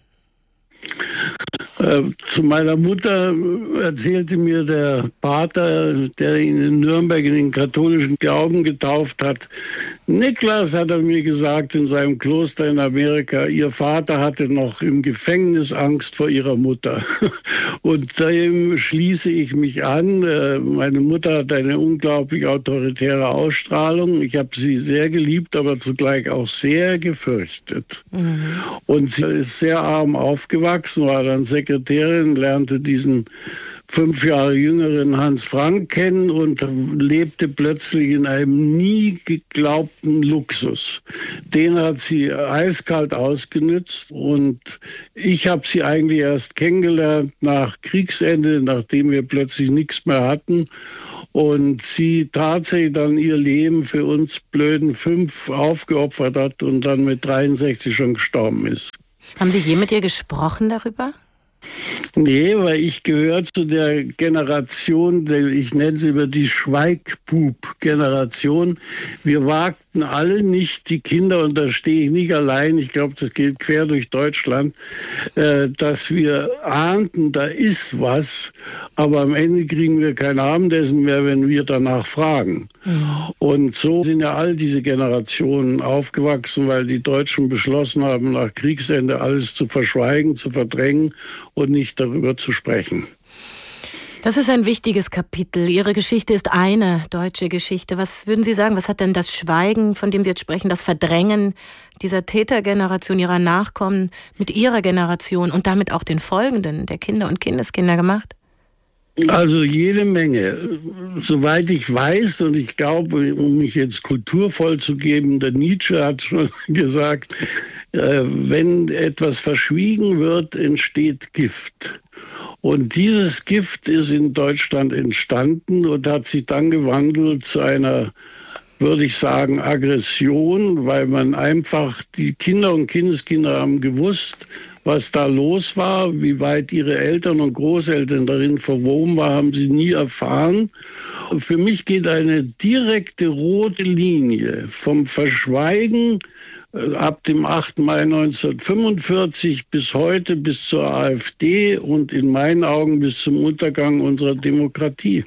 Äh, zu meiner Mutter erzählte mir der Pater, der ihn in Nürnberg in den katholischen Glauben getauft hat. Niklas, hat er mir gesagt, in seinem Kloster in Amerika, ihr Vater hatte noch im Gefängnis Angst vor ihrer Mutter. Und dem schließe ich mich an. Äh, meine Mutter hat eine unglaublich autoritäre Ausstrahlung. Ich habe sie sehr geliebt, aber zugleich auch sehr gefürchtet. Mhm. Und sie ist sehr arm aufgewachsen, war dann Sekretärin, lernte diesen fünf Jahre jüngeren Hans Frank kennen und lebte plötzlich in einem nie geglaubten Luxus. Den hat sie eiskalt ausgenützt und ich habe sie eigentlich erst kennengelernt nach Kriegsende, nachdem wir plötzlich nichts mehr hatten. Und sie tatsächlich dann ihr Leben für uns blöden fünf aufgeopfert hat und dann mit dreiundsechzig schon gestorben ist. Haben Sie je mit ihr gesprochen darüber? Nee, weil ich gehöre zu der Generation, ich nenne sie immer die Schweigbub-Generation. Wir wagten alle nicht, die Kinder, und da stehe ich nicht allein, ich glaube, das geht quer durch Deutschland, äh, dass wir ahnten, da ist was, aber am Ende kriegen wir kein Abendessen mehr, wenn wir danach fragen. Mhm. Und so sind ja all diese Generationen aufgewachsen, weil die Deutschen beschlossen haben, nach Kriegsende alles zu verschweigen, zu verdrängen und nicht darüber zu sprechen. Das ist ein wichtiges Kapitel. Ihre Geschichte ist eine deutsche Geschichte. Was würden Sie sagen, was hat denn das Schweigen, von dem Sie jetzt sprechen, das Verdrängen dieser Tätergeneration, ihrer Nachkommen mit Ihrer Generation und damit auch den Folgenden, der Kinder und Kindeskinder gemacht? Also jede Menge. Soweit ich weiß, und ich glaube, um mich jetzt kulturvoll zu geben, der Nietzsche hat schon gesagt, äh, wenn etwas verschwiegen wird, entsteht Gift. Und dieses Gift ist in Deutschland entstanden und hat sich dann gewandelt zu einer, würde ich sagen, Aggression, weil man einfach, die Kinder und Kindeskinder haben gewusst, was da los war, wie weit ihre Eltern und Großeltern darin verwoben waren, haben sie nie erfahren. Und für mich geht eine direkte rote Linie vom Verschweigen ab dem achten Mai neunzehnhundertfünfundvierzig bis heute, bis zur AfD und in meinen Augen bis zum Untergang unserer Demokratie.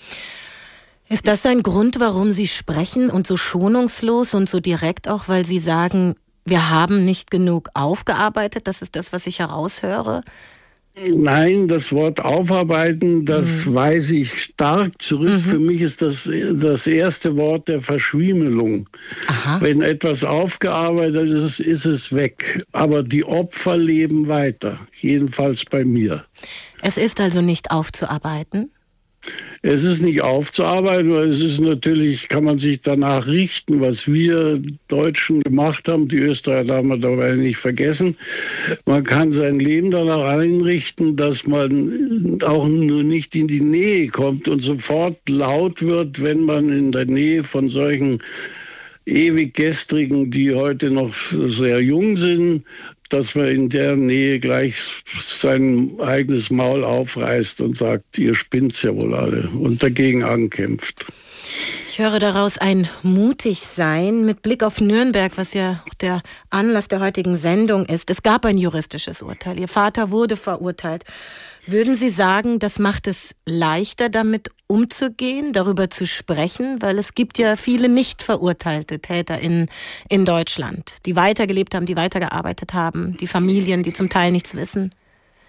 Ist das ein Grund, warum Sie sprechen und so schonungslos und so direkt auch, weil Sie sagen, wir haben nicht genug aufgearbeitet? Das ist das, was ich heraushöre. Nein, das Wort aufarbeiten, das hm. weise ich stark zurück. Mhm. Für mich ist das das erste Wort der Verschwiemelung. Aha. Wenn etwas aufgearbeitet ist, ist es weg. Aber die Opfer leben weiter, jedenfalls bei mir. Es ist also nicht aufzuarbeiten? Es ist nicht aufzuarbeiten, weil es ist natürlich, kann man sich danach richten, was wir Deutschen gemacht haben. Die Österreicher haben wir dabei nicht vergessen. Man kann sein Leben danach einrichten, dass man auch nur nicht in die Nähe kommt und sofort laut wird, wenn man in der Nähe von solchen ewig Gestrigen, die heute noch sehr jung sind, dass man in der Nähe gleich sein eigenes Maul aufreißt und sagt, ihr spinnt's ja wohl alle, und dagegen ankämpft. Ich höre daraus ein Mutigsein mit Blick auf Nürnberg, was ja auch der Anlass der heutigen Sendung ist. Es gab ein juristisches Urteil. Ihr Vater wurde verurteilt. Würden Sie sagen, das macht es leichter, damit umzugehen, darüber zu sprechen? Weil es gibt ja viele nicht verurteilte Täter in, in Deutschland, die weitergelebt haben, die weitergearbeitet haben, die Familien, die zum Teil nichts wissen.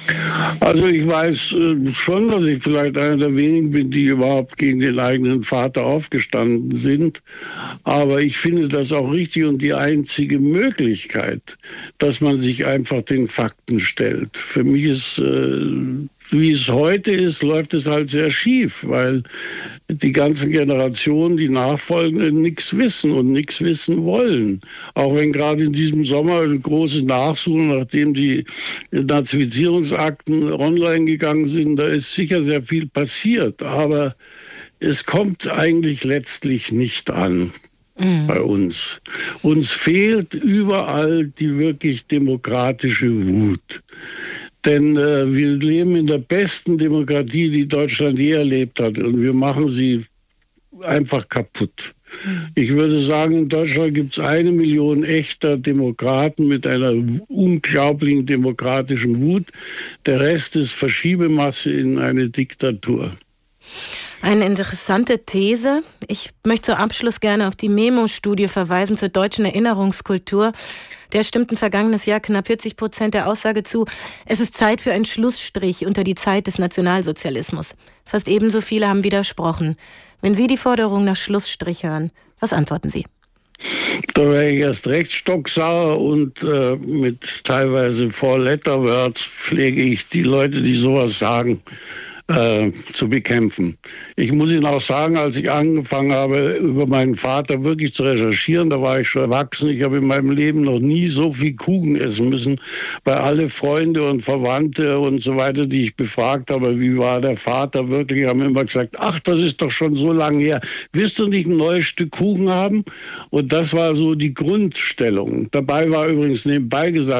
Also ich weiß äh, schon, dass ich vielleicht einer der wenigen bin, die überhaupt gegen den eigenen Vater aufgestanden sind. Aber ich finde das auch richtig und die einzige Möglichkeit, dass man sich einfach den Fakten stellt. Für mich ist, äh, wie es heute ist, läuft es halt sehr schief, weil die ganzen Generationen, die Nachfolgenden, nichts wissen und nichts wissen wollen. Auch wenn gerade in diesem Sommer eine große Nachsuche, nachdem die Nazifizierungsakten online gegangen sind, da ist sicher sehr viel passiert. Aber es kommt eigentlich letztlich nicht an. Mhm. Bei uns. Uns fehlt überall die wirklich demokratische Wut. Denn äh, wir leben in der besten Demokratie, die Deutschland je erlebt hat. Und wir machen sie einfach kaputt. Ich würde sagen, in Deutschland gibt es eine Million echter Demokraten mit einer unglaublichen demokratischen Wut. Der Rest ist Verschiebemasse in eine Diktatur. Eine interessante These. Ich möchte zum Abschluss gerne auf die Memo-Studie verweisen zur deutschen Erinnerungskultur. Der stimmten vergangenes Jahr knapp vierzig Prozent der Aussage zu, es ist Zeit für einen Schlussstrich unter die Zeit des Nationalsozialismus. Fast ebenso viele haben widersprochen. Wenn Sie die Forderung nach Schlussstrich hören, was antworten Sie? Da wäre ich erst recht stocksauer und äh, mit teilweise Four-Letter-Words pflege ich die Leute, die sowas sagen, Äh, zu bekämpfen. Ich muss Ihnen auch sagen, als ich angefangen habe, über meinen Vater wirklich zu recherchieren, da war ich schon erwachsen, ich habe in meinem Leben noch nie so viel Kuchen essen müssen, weil alle Freunde und Verwandte und so weiter, die ich befragt habe, wie war der Vater wirklich, haben immer gesagt, ach, das ist doch schon so lange her, willst du nicht ein neues Stück Kuchen haben? Und das war so die Grundstellung. Dabei war übrigens nebenbei gesagt,